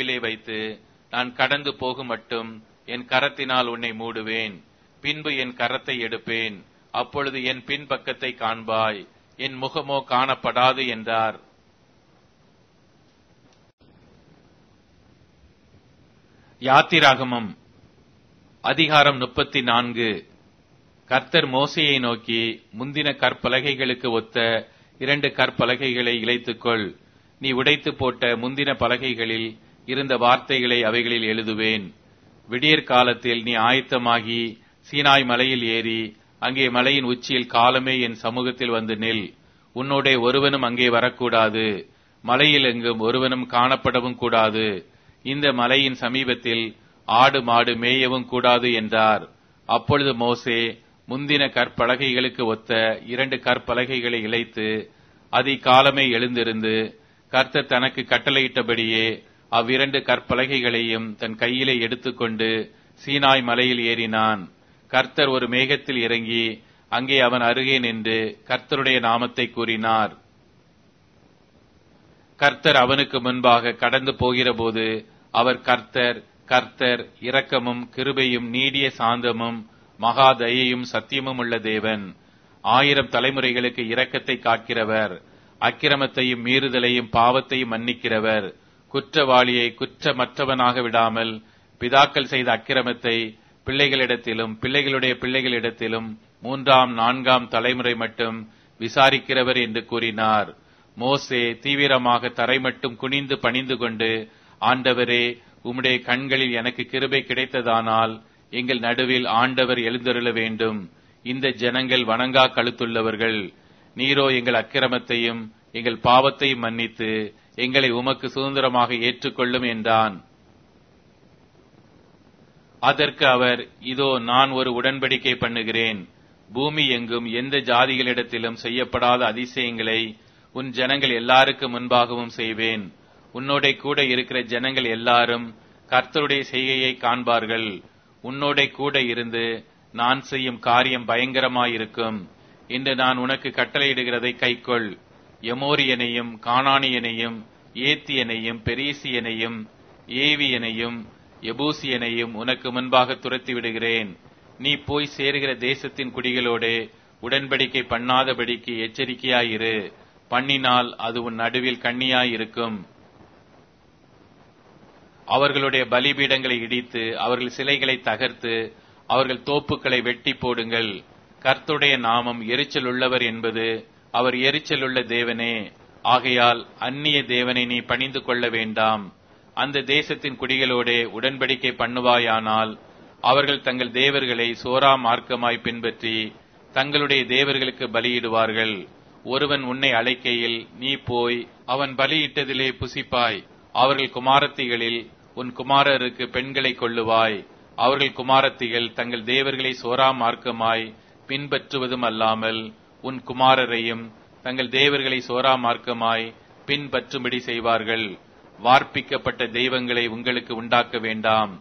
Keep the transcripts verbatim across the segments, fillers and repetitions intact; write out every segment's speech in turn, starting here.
இடுப்பிலே வைத்து நான் கடந்து போகும் மட்டும் என் கரத்தினால் உன்னை மூடுவேன். பின்பு என் கரத்தை எடுப்பேன், அப்பொழுது என் பின்பக்கத்தை காண்பாய், என் முகமோ காணப்படாது என்றார். யாத்திராகமம் அதிகாரம் முப்பத்தி நான்கு. கர்த்தர் மோசேயை நோக்கி, முந்தின கற்பலகைகளுக்கு ஒத்த இரண்டு கற்பலகைகளை இளைத்துக்கொள். நீ உடைத்து போட்ட முந்தின பலகைகளில் இருந்த வார்த்தைகளை அவைகளில் எழுதுவேன். விடியற் காலத்தில் நீ ஆயத்தமாகி சீனாய் மலையில் ஏறி அங்கே மலையின் உச்சியில் காலமே என் சமூகத்தில் வந்து நில். உன்னோடே ஒருவனும் அங்கே வரக்கூடாது, மலையில் எங்கும் ஒருவனும் காணப்படவும் கூடாது. இந்த மலையின் சமீபத்தில் ஆடு மாடு மேயவும் கூடாது என்றார். அப்பொழுது மோசே முந்தின கற்பலகைகளுக்கு ஒத்த இரண்டு கற்பலகைகளை இளைத்து அதிகாலமே எழுந்திருந்து கர்த்தர் தனக்கு கட்டளையிட்டபடியே அவ்விரண்டு கற்பலகைகளையும் தன் கையிலே எடுத்துக்கொண்டு சீனாய் மலையில் ஏறினான். கர்த்தர் ஒரு மேகத்தில் இறங்கி அங்கே அவன் அருகே நின்று கர்த்தருடைய நாமத்தை கூறினார். கர்த்தர் அவனுக்கு முன்பாக கடந்து போகிறபோது அவர் கர்த்தர் கர்த்தர் இரக்கமும் கிருபையும் நீடிய சாந்தமும் மகா தயையும் சத்தியமும் உள்ள தேவன், ஆயிரம் தலைமுறைகளுக்கு இரக்கத்தை காக்கிறவர், அக்கிரமத்தையும் மீறுதலையும் பாவத்தையும் மன்னிக்கிறவர், குற்றவாளியை குற்றமற்றவனாக விடாமல் பிதாக்கள் செய்த அக்கிரமத்தை பிள்ளைகளிடத்திலும் பிள்ளைகளுடைய பிள்ளைகளிடத்திலும் மூன்றாம் நான்காம் தலைமுறை மட்டும் விசாரிக்கிறவர் என்று கூறினார். மோசே தீவிரமாக தரை மட்டும் குனிந்து பணிந்து கொண்டு, ஆண்டவரே, உம்முடைய கண்களில் எனக்கு கிருபை கிடைத்ததானால் எங்கள் நடுவில் ஆண்டவர் எழுந்தருள வேண்டும். இந்த ஜனங்கள் வணங்கா கழுத்துள்ளவர்கள். நீரோ எங்கள் அக்கிரமத்தையும் எங்கள் பாவத்தையும் மன்னித்து எங்களை உமக்கு சுதந்திரமாக ஏற்றுக்கொள்ளும் என்றான். அதற்கு அவர், இதோ நான் ஒரு உடன்படிக்கை பண்ணுகிறேன். பூமி எங்கும் எந்த ஜாதிகளிடத்திலும் செய்யப்படாத அதிசயங்களை உன் ஜனங்கள் எல்லாருக்கும் முன்பாகவும் செய்வேன். உன்னோட கூட இருக்கிற ஜனங்கள் எல்லாரும் கர்த்தருடைய செய்கையை காண்பார்கள். உன்னோட கூட இருந்து நான் செய்யும் காரியம் பயங்கரமாயிருக்கும் என்று நான் உனக்கு கட்டளையிடுகிறதை கைக்கொள். எமோரியனையும் கானானியனையும் ஏத்தியனையும் பெரிசியனையும் ஏவியனையும் எபூசியனையும் உனக்கு முன்பாக துரத்தி விடுகிறேன். நீ போய் சேருகிற தேசத்தின் குடிகளோடே உடன்படிக்கை பண்ணாதபடிக்கு எச்சரிக்கையாயிரு. பண்ணினால் அது உன் நடுவில் கண்ணியாயிருக்கும். அவர்களுடைய பலிபீடங்களை இடித்து அவர்கள் சிலைகளை தகர்த்து அவர்கள் தோப்புக்களை வெட்டி போடுங்கள். கர்த்தருடைய நாமம் எரிச்சல் உள்ளவர் என்பது அவர் எரிச்சல் உள்ள தேவனே. ஆகையால் அந்நிய தேவனை நீ பணிந்து கொள்ள வேண்டாம். அந்த தேசத்தின் குடிகளோடே உடன்படிக்கை பண்ணுவாயானால் அவர்கள் தங்கள் தேவர்களை சோரா மார்க்கமாய் பின்பற்றி தங்களுடைய தேவர்களுக்கு பலியிடுவார்கள். ஒருவன் உன்னை அழைக்கையில் நீ போய் அவன் பலியிட்டதிலே புசிப்பாய். அவர்கள் குமாரத்திகளில் உன் குமாரருக்கு பெண்களை கொள்ளுவாய். அவர்கள் குமாரத்திகள் தங்கள் தேவர்களை சோரா மார்க்கமாய் பின்பற்றுவதும் அல்லாமல் உன் குமாரரையும் தங்கள் தேவர்களை சோரா மார்க்கமாய் பின்பற்றும்படி செய்வார்கள். வார்ப்பிக்கப்பட்ட தெய்வங்களை உங்களுக்கு உண்டாக்க வேண்டாம்.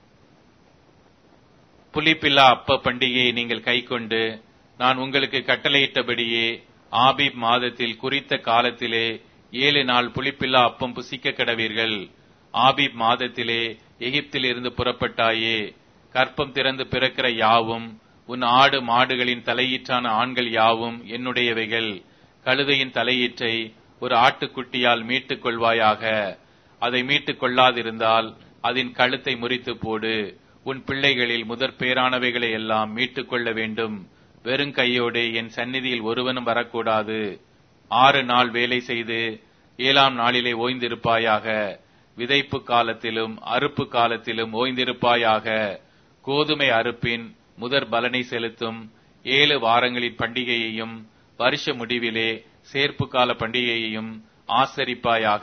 புளிப்பில்லா அப்ப பண்டிகையை நீங்கள் கைக்கொண்டு நான் உங்களுக்கு கட்டளையிட்டபடியே ஆபீப் மாதத்தில் குறித்த காலத்திலே ஏழு நாள் புளிப்பில்லா அப்பம் புசிக்க கடவீர்கள். ஆபீப் மாதத்திலே எகிப்தில் இருந்து புறப்பட்டாயே. கற்பம் திறந்து பிறக்கிற யாவும் உன் ஆடு மாடுகளின் தலையீற்றான ஆண்கள் யாவும் என்னுடையவைகள். கழுதையின் தலையீற்றை ஒரு ஆட்டுக்குட்டியால் மீட்டுக் கொள்வாயாக. அதை மீட்டுக் கொள்ளாதிருந்தால் அதன் கழுத்தை முறித்து போடு. உன் பிள்ளைகளில் முதற் பேரானவைகளை எல்லாம் மீட்டுக் கொள்ள வேண்டும். வெறும் கையோடு என் சந்நிதியில் ஒருவனும் வரக்கூடாது. ஆறு நாள் வேலை செய்து ஏழாம் நாளிலே ஓய்ந்திருப்பாயாக. விதைப்பு காலத்திலும் அறுப்பு காலத்திலும் ஓய்ந்திருப்பாயாக. கோதுமை அறுப்பின் முதற் பலனை செலுத்தும் ஏழு வாரங்களின் பண்டிகையையும் வருஷ முடிவிலே சேர்ப்பு கால பண்டிகையையும் ஆசரிப்பாயாக.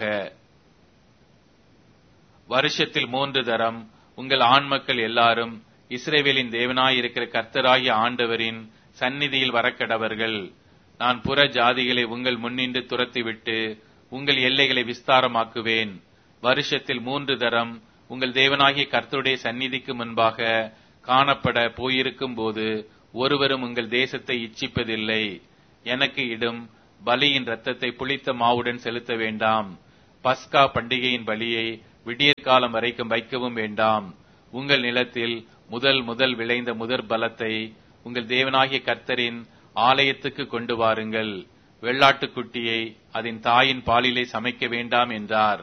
வருஷத்தில் மூன்று தரம் உங்கள் ஆண் மக்கள் எல்லாரும் இஸ்ரவேலின் தேவனாயிருக்கிற கர்த்தராகிய ஆண்டவரின் சந்நிதியில் வரக்கடவர்கள். நான் புற ஜாதிகளை உங்கள் முன்னின்று துரத்திவிட்டு உங்கள் எல்லைகளை விஸ்தாரமாக்குவேன். வருஷத்தில் மூன்று தரம் உங்கள் தேவனாகிய கர்த்தருடைய சந்நிதிக்கு முன்பாக காணப்பட போயிருக்கும் போது ஒருவரும் உங்கள் தேசத்தை இச்சிப்பதில்லை. எனக்கு இடும் பலியின் இரத்தத்தை புளித்த மாவுடன் செலுத்த வேண்டாம். பஸ்கா பண்டிகையின் பலியை விடியற்காலம் வரைக்கும் வைக்கவும் வேண்டாம். உங்கள் நிலத்தில் முதல் முதல் விளைந்த முதற் பலத்தை உங்கள் தேவனாகிய கர்த்தரின் ஆலயத்துக்கு கொண்டு வாருங்கள். வெள்ளாட்டுக்குட்டியை அதன் தாயின் பாலிலே சமைக்க வேண்டாம் என்றார்.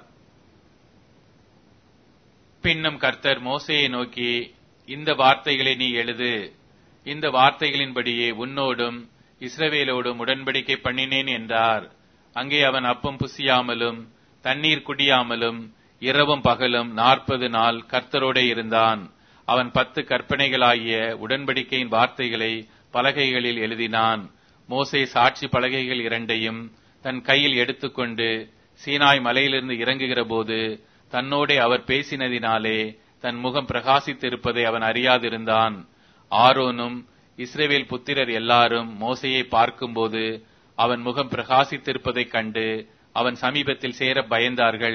பின்னும் கர்த்தர் மோசேயை நோக்கி, இந்த வார்த்தைகளை நீ எழுது. இந்த வார்த்தைகளின்படியே உன்னோடும் இஸ்ரவேலோடும் உடன்படிக்கை பண்ணினேன் என்றார். அங்கே அவன் அப்பம் புசியாமலும் தண்ணீர் குடியாமலும் இரவும் பகலும் நாற்பது நாள் கர்த்தரோடே இருந்தான். அவன் பத்து கற்பனைகளாகிய உடன்படிக்கையின் வார்த்தைகளை பலகைகளில் எழுதினான். மோசே சாட்சி பலகைகள் இரண்டையும் தன் கையில் எடுத்துக்கொண்டு சீனாய் மலையிலிருந்து இறங்குகிற போது தன்னோடே அவர் பேசினதினாலே தன் முகம் பிரகாசித்திருப்பதை அவன் அறியாதிருந்தான். ஆரோனும் இஸ்ரவேல் புத்திரர் எல்லாரும் மோசேயை பார்க்கும்போது அவன் முகம் பிரகாசித்திருப்பதைக் கண்டு அவன் சமீபத்தில் சேர பயந்தார்கள்.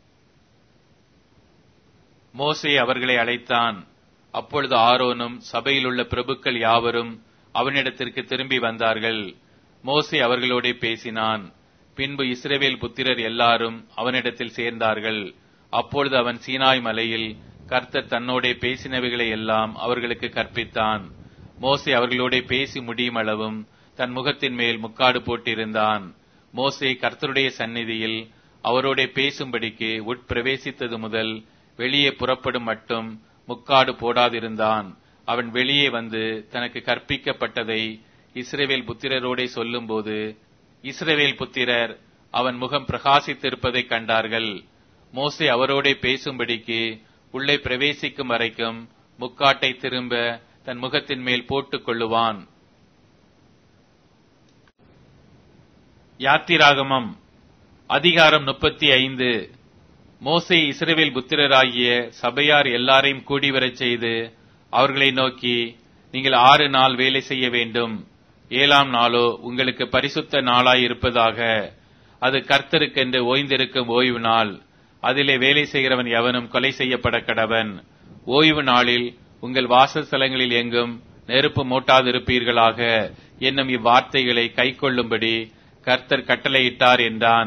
மோசே அவர்களை அழைத்தான். அப்பொழுது ஆரோனும் சபையிலுள்ள பிரபுக்கள் யாவரும் அவனிடத்திற்கு திரும்பி வந்தார்கள். மோசே அவர்களோடே பேசினான். பின்பு இஸ்ரவேல் புத்திரர் எல்லாரும் அவனிடத்தில் சேர்ந்தார்கள். அப்பொழுது அவன் சீனாய் மலையில் கர்த்தர் தன்னோடே பேசினவைகளை எல்லாம் அவர்களுக்கு கற்பித்தான். மோசே அவர்களோடே பேசி முடியும் அளவும் தன் முகத்தின் மேல் முக்காடு போட்டிருந்தான். மோசே கர்த்தருடைய சந்நிதியில் அவரோடே பேசும்படிக்கு உட்பிரவேசித்தது முதல் வெளியே புறப்படும் மட்டும் முக்காடு போடாதிருந்தான். அவன் வெளியே வந்து தனக்கு கற்பிக்கப்பட்டதை இஸ்ரவேல் புத்திரரோடே சொல்லும் போது இஸ்ரவேல் புத்திரர் அவன் முகம் பிரகாசித்திருப்பதை கண்டார்கள். மோசே அவரோடே பேசும்படிக்கு உள்ளே பிரவேசிக்கும் வரைக்கும் முக்காட்டை திரும்ப தன் முகத்தின் மேல் போட்டுக் கொள்ளுவான். யாத்திராகமம் அதிகாரம் முப்பத்தி ஐந்து. மோசே இஸ்ரவேல் புத்திரராகிய சபையார் எல்லாரையும் கூடிவரச் செய்து அவர்களை நோக்கி, நீங்கள் ஆறு நாள் வேலை செய்ய வேண்டும். ஏழாம் நாளோ உங்களுக்கு பரிசுத்த நாளாய் இருப்பதாக. அது கர்த்தருக்கென்று ஓய்ந்திருக்கும் ஓய்வு நாள். அதிலே வேலை செய்கிறவன் எவனும் கொலை செய்யப்பட கடவன். ஓய்வு நாளில் உங்கள் வாசஸ்தலங்களில் எங்கும் நெருப்பு மூட்டாதிருப்பீர்களாக என்னும் இவ்வார்த்தைகளை கைக்கொள்ளும்படி கர்த்தர் கட்டளையிட்டார் என்றான்.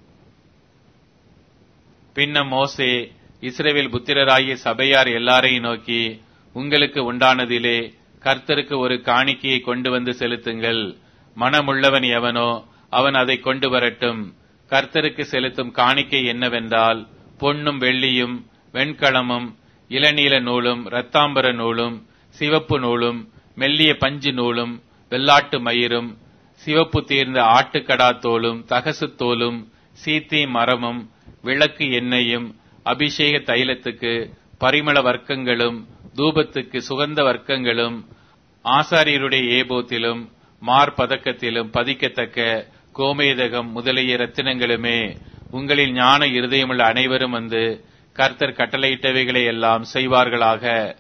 பின்னும் மோசே இஸ்ரவேல் புத்திரராகிய சபையார் எல்லாரையும் நோக்கி, உங்களுக்கு உண்டானதிலே கர்த்தருக்கு ஒரு காணிக்கையை கொண்டு வந்து செலுத்துங்கள். மனமுள்ளவன் எவனோ அவன் அதை கொண்டு வரட்டும். கர்த்தருக்கு செலுத்தும் காணிக்கை என்னவென்றால், பொன்னும் வெள்ளியும் வெண்கலமும் இளநீல நூலும் இரத்தாம்பர நூலும் சிவப்பு நூலும் மெல்லிய பஞ்சு நூலும் வெள்ளாட்டு மயிரும் சிவப்பு தீர்ந்த ஆட்டுக்கடா தோலும் தகசு தோலும் சீத்தி மரமும் விளக்கு எண்ணெயும் அபிஷேக தைலத்துக்கு பரிமள வர்க்கங்களும் தூபத்துக்கு சுகந்த வர்க்கங்களும் ஆசாரியருடைய ஏபோத்திலும் மார்பதக்கத்திலும் பதிக்கத்தக்க கோமேதகம் முதலிய ரத்தினங்களுமே. உங்களில் ஞான இருதயமுள்ள அனைவரும் வந்து கர்த்தர் கட்டளையிட்டவைகளை எல்லாம் செய்வார்களாக.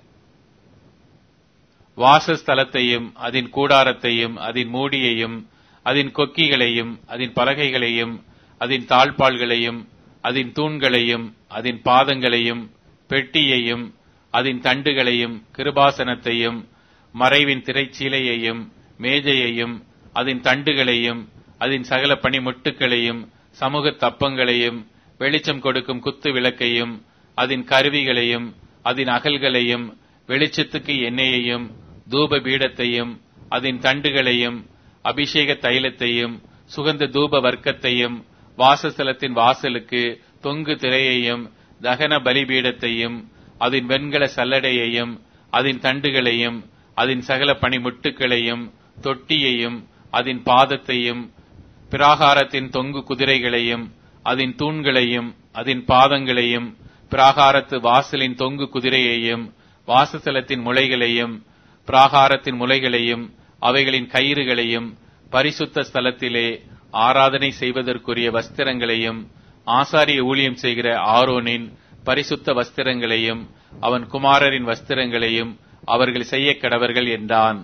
வாசஸ்தலத்தையும் அதன் கூடாரத்தையும் அதன் மூடியையும் அதன் கொக்கிகளையும் அதன் பலகைகளையும் அதன் தாழ்பாள்களையும் அதன் தூண்களையும் அதன் பாதங்களையும் பெட்டியையும் அதன் தண்டுகளையும் கிருபாசனத்தையும் மறைவின் திரைச்சீலையையும் மேஜையையும் அதன் தண்டுகளையும் அதன் சகல பணிமுட்டுகளையும் சமூக தப்பங்களையும் வெளிச்சம் கொடுக்கும் குத்து விளக்கையும் அதன் கருவிகளையும் அதன் அகல்களையும் வெளிச்சத்துக்கு எண்ணெயையும் தூப பீடத்தையும் அதன் தண்டுகளையும் அபிஷேக தைலத்தையும் சுகந்த தூப வர்க்கத்தையும் வாசஸ்தலத்தின் வாசலுக்கு தொங்கு திரையையும் தகன பலிபீடத்தையும் அதன் வெண்கல சல்லடையையும் அதன் தண்டுகளையும் அதன் சகல பணிமுட்டுகளையும் தொட்டியையும் அதன் பாதத்தையும் பிராகாரத்தின் தொங்கு குதிரைகளையும் அதன் தூண்களையும் அதன் பாதங்களையும் பிராகாரத்து வாசலின் தொங்கு குதிரையையும் வாசஸ்தலத்தின் முளைகளையும் பிராகாரத்தின் முளைகளையும் அவைகளின் கயிறுகளையும் பரிசுத்த ஸ்தலத்திலே ஆராதனை செய்வதற்குரிய வஸ்திரங்களையும் ஆசாரிய ஊழியம் செய்கிற ஆரோனின் பரிசுத்த வஸ்திரங்களையும் அவன் குமாரரின் வஸ்திரங்களையும் அவர்கள் செய்ய கடவர்கள் என்றான்.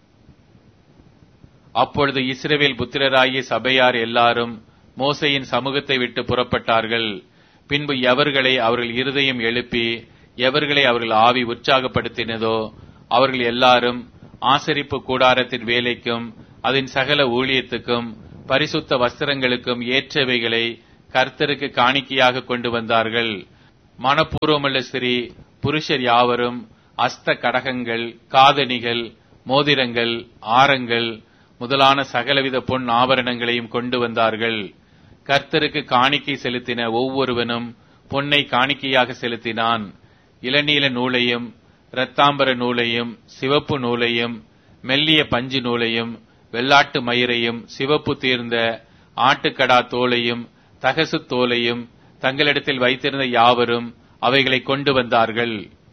அப்பொழுது இஸ்ரவேல் புத்திரராகிய சபையார் எல்லாரும் மோசேயின் சமூகத்தை விட்டு புறப்பட்டார்கள். பின்பு எவர்களை அவர்கள் இருதயம் எழுப்பி எவர்களை அவர்கள் ஆவி உற்சாகப்படுத்தினதோ அவர்கள் எல்லாரும் ஆசரிப்பு கூடாரத்தின் வேலைக்கும் அதன் சகல ஊழியத்துக்கும் பரிசுத்த வஸ்திரங்களுக்கும் ஏற்றவைகளை கர்த்தருக்கு காணிக்கையாக கொண்டு வந்தார்கள். மனப்பூர்வமுள்ள ஸ்திரீ புருஷர் யாவரும் அஸ்த கடகங்கள், காதணிகள், மோதிரங்கள், ஆரங்கள் முதலான சகலவித பொன் ஆபரணங்களையும் கொண்டு வந்தார்கள். கர்த்தருக்கு காணிக்கை செலுத்தின ஒவ்வொருவனும் பொன்னை காணிக்கையாக செலுத்தினான். இளநீல நூலையும் இரத்தாம்பர நூலையும் சிவப்பு நூலையும் மெல்லிய பஞ்சு நூலையும் வெள்ளாட்டு மயிரையும் சிவப்பு தீர்ந்த ஆட்டுக்கடா தோலையும் தகசு தோலையும் தங்களிடத்தில் வைத்திருந்த யாவரும் அவைகளை கொண்டு வந்தார்கள்.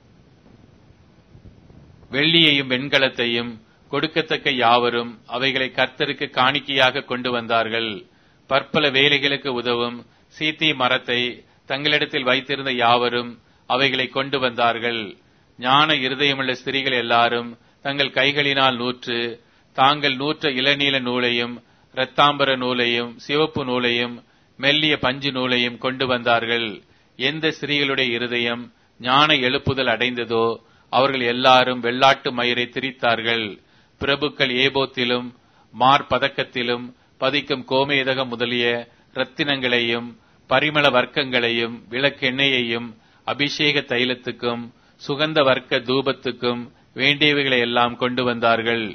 வெள்ளியையும் வெண்கலத்தையும் கொடுக்கத்தக்க யாவரும் அவைகளை கர்த்தருக்கு காணிக்கையாக கொண்டு வந்தார்கள். பற்பல வேலைகளுக்கு உதவும் சீத்தி மரத்தை தங்களிடத்தில் வைத்திருந்த யாவரும் அவைகளை கொண்டு வந்தார்கள். ஞான இருதயமுள்ள ஸ்திரீகள் எல்லாரும் தங்கள் கைகளினால் நூற்று தாங்கள் நூற்ற இளநீல நூலையும் இரத்தாம்பர நூலையும் சிவப்பு நூலையும் மெல்லிய பஞ்சு நூலையும் கொண்டு வந்தார்கள். எந்த ஸ்திரீகளுடைய இருதயம் ஞான எழுப்புதல் அடைந்ததோ அவர்கள் எல்லாரும் வெள்ளாட்டு மயிரை திரித்தார்கள். பிரபுக்கள் ஏபோத்திலும் மார்பதக்கத்திலும் பதிக்கும் கோமேதகம் முதலிய இரத்தினங்களையும் பரிமள வர்க்கங்களையும் விளக்கெண்ணெயையும் அபிஷேக தைலத்துக்கும் சுகந்த வர்க்க தூபத்துக்கும் வேண்டியவைகளை எல்லாம் கொண்டு வந்தார்கள்.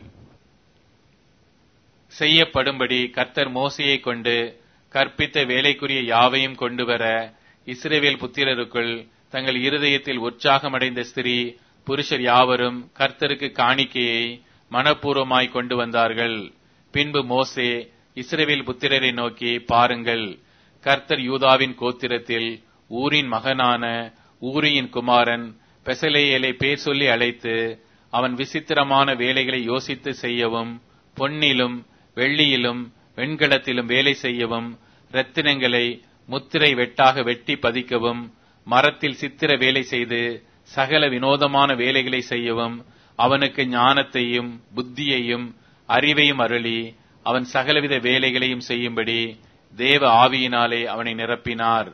செய்யப்படும்படி கர்த்தர் மோசையை கொண்டு கற்பித்த வேலைக்குரிய யாவையும் கொண்டு வர இஸ்ரவேல் புத்திரருக்குள் தங்கள் இருதயத்தில் உற்சாகமடைந்த ஸ்திரீ புருஷர் யாவரும் கர்த்தருக்கு காணிக்கையை மனப்பூர்வமாய் கொண்டு வந்தார்கள். பின்பு மோசே இஸ்ரவேல் புத்திரரை நோக்கி, பாருங்கள், கர்த்தர் யூதாவின் கோத்திரத்தில் ஊரின் மகனான ஊரியின் குமாரன் பெசலேயேலை பேர் சொல்லி அழைத்து அவன் விசித்திரமான வேலைகளை யோசித்து செய்யவும் பொன்னிலும் வெள்ளியிலும் வெண்கலத்திலும் வேலை செய்யவும் இரத்தினங்களை முத்திரை வெட்டாக வெட்டி பதிக்கவும் மரத்தில் சித்திர வேலை செய்து சகல வினோதமான வேலைகளை செய்யவும் அவனுக்கு ஞானத்தையும் புத்தியையும் அறிவையும் அருளி அவன் சகலவித வேலைகளையும் செய்யும்படி தேவ ஆவியினாலே அவனை நிரப்பினார்.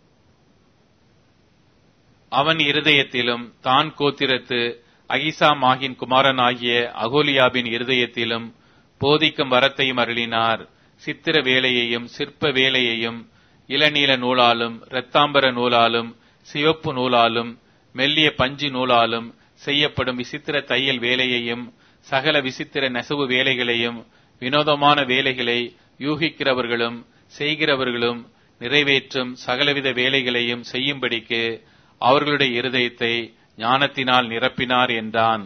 அவன் இருதயத்திலும் தான் கோத்திரத்து அகிசாமாகின் குமாரனாகிய அகோலியாபின் இருதயத்திலும் போதிக்கும் வரத்தையும் அருளினார். சித்திர வேலையையும் சிற்ப வேலையையும் இளநீல நூலாலும் இரத்தாம்பர நூலாலும் சிவப்பு நூலாலும் மெல்லிய பஞ்சு நூலாலும் செய்யப்படும் விசித்திர தையல் வேலையையும் சகல விசித்திர நெசவு வேலைகளையும் வினோதமான வேலைகளை யூகிக்கிறவர்களும் செய்கிறவர்களும் நிறைவேற்றும் சகலவித வேலைகளையும் செய்யும்படிக்கு அவர்களுடைய இருதயத்தை ஞானத்தினால் நிரப்பினார் என்றான்.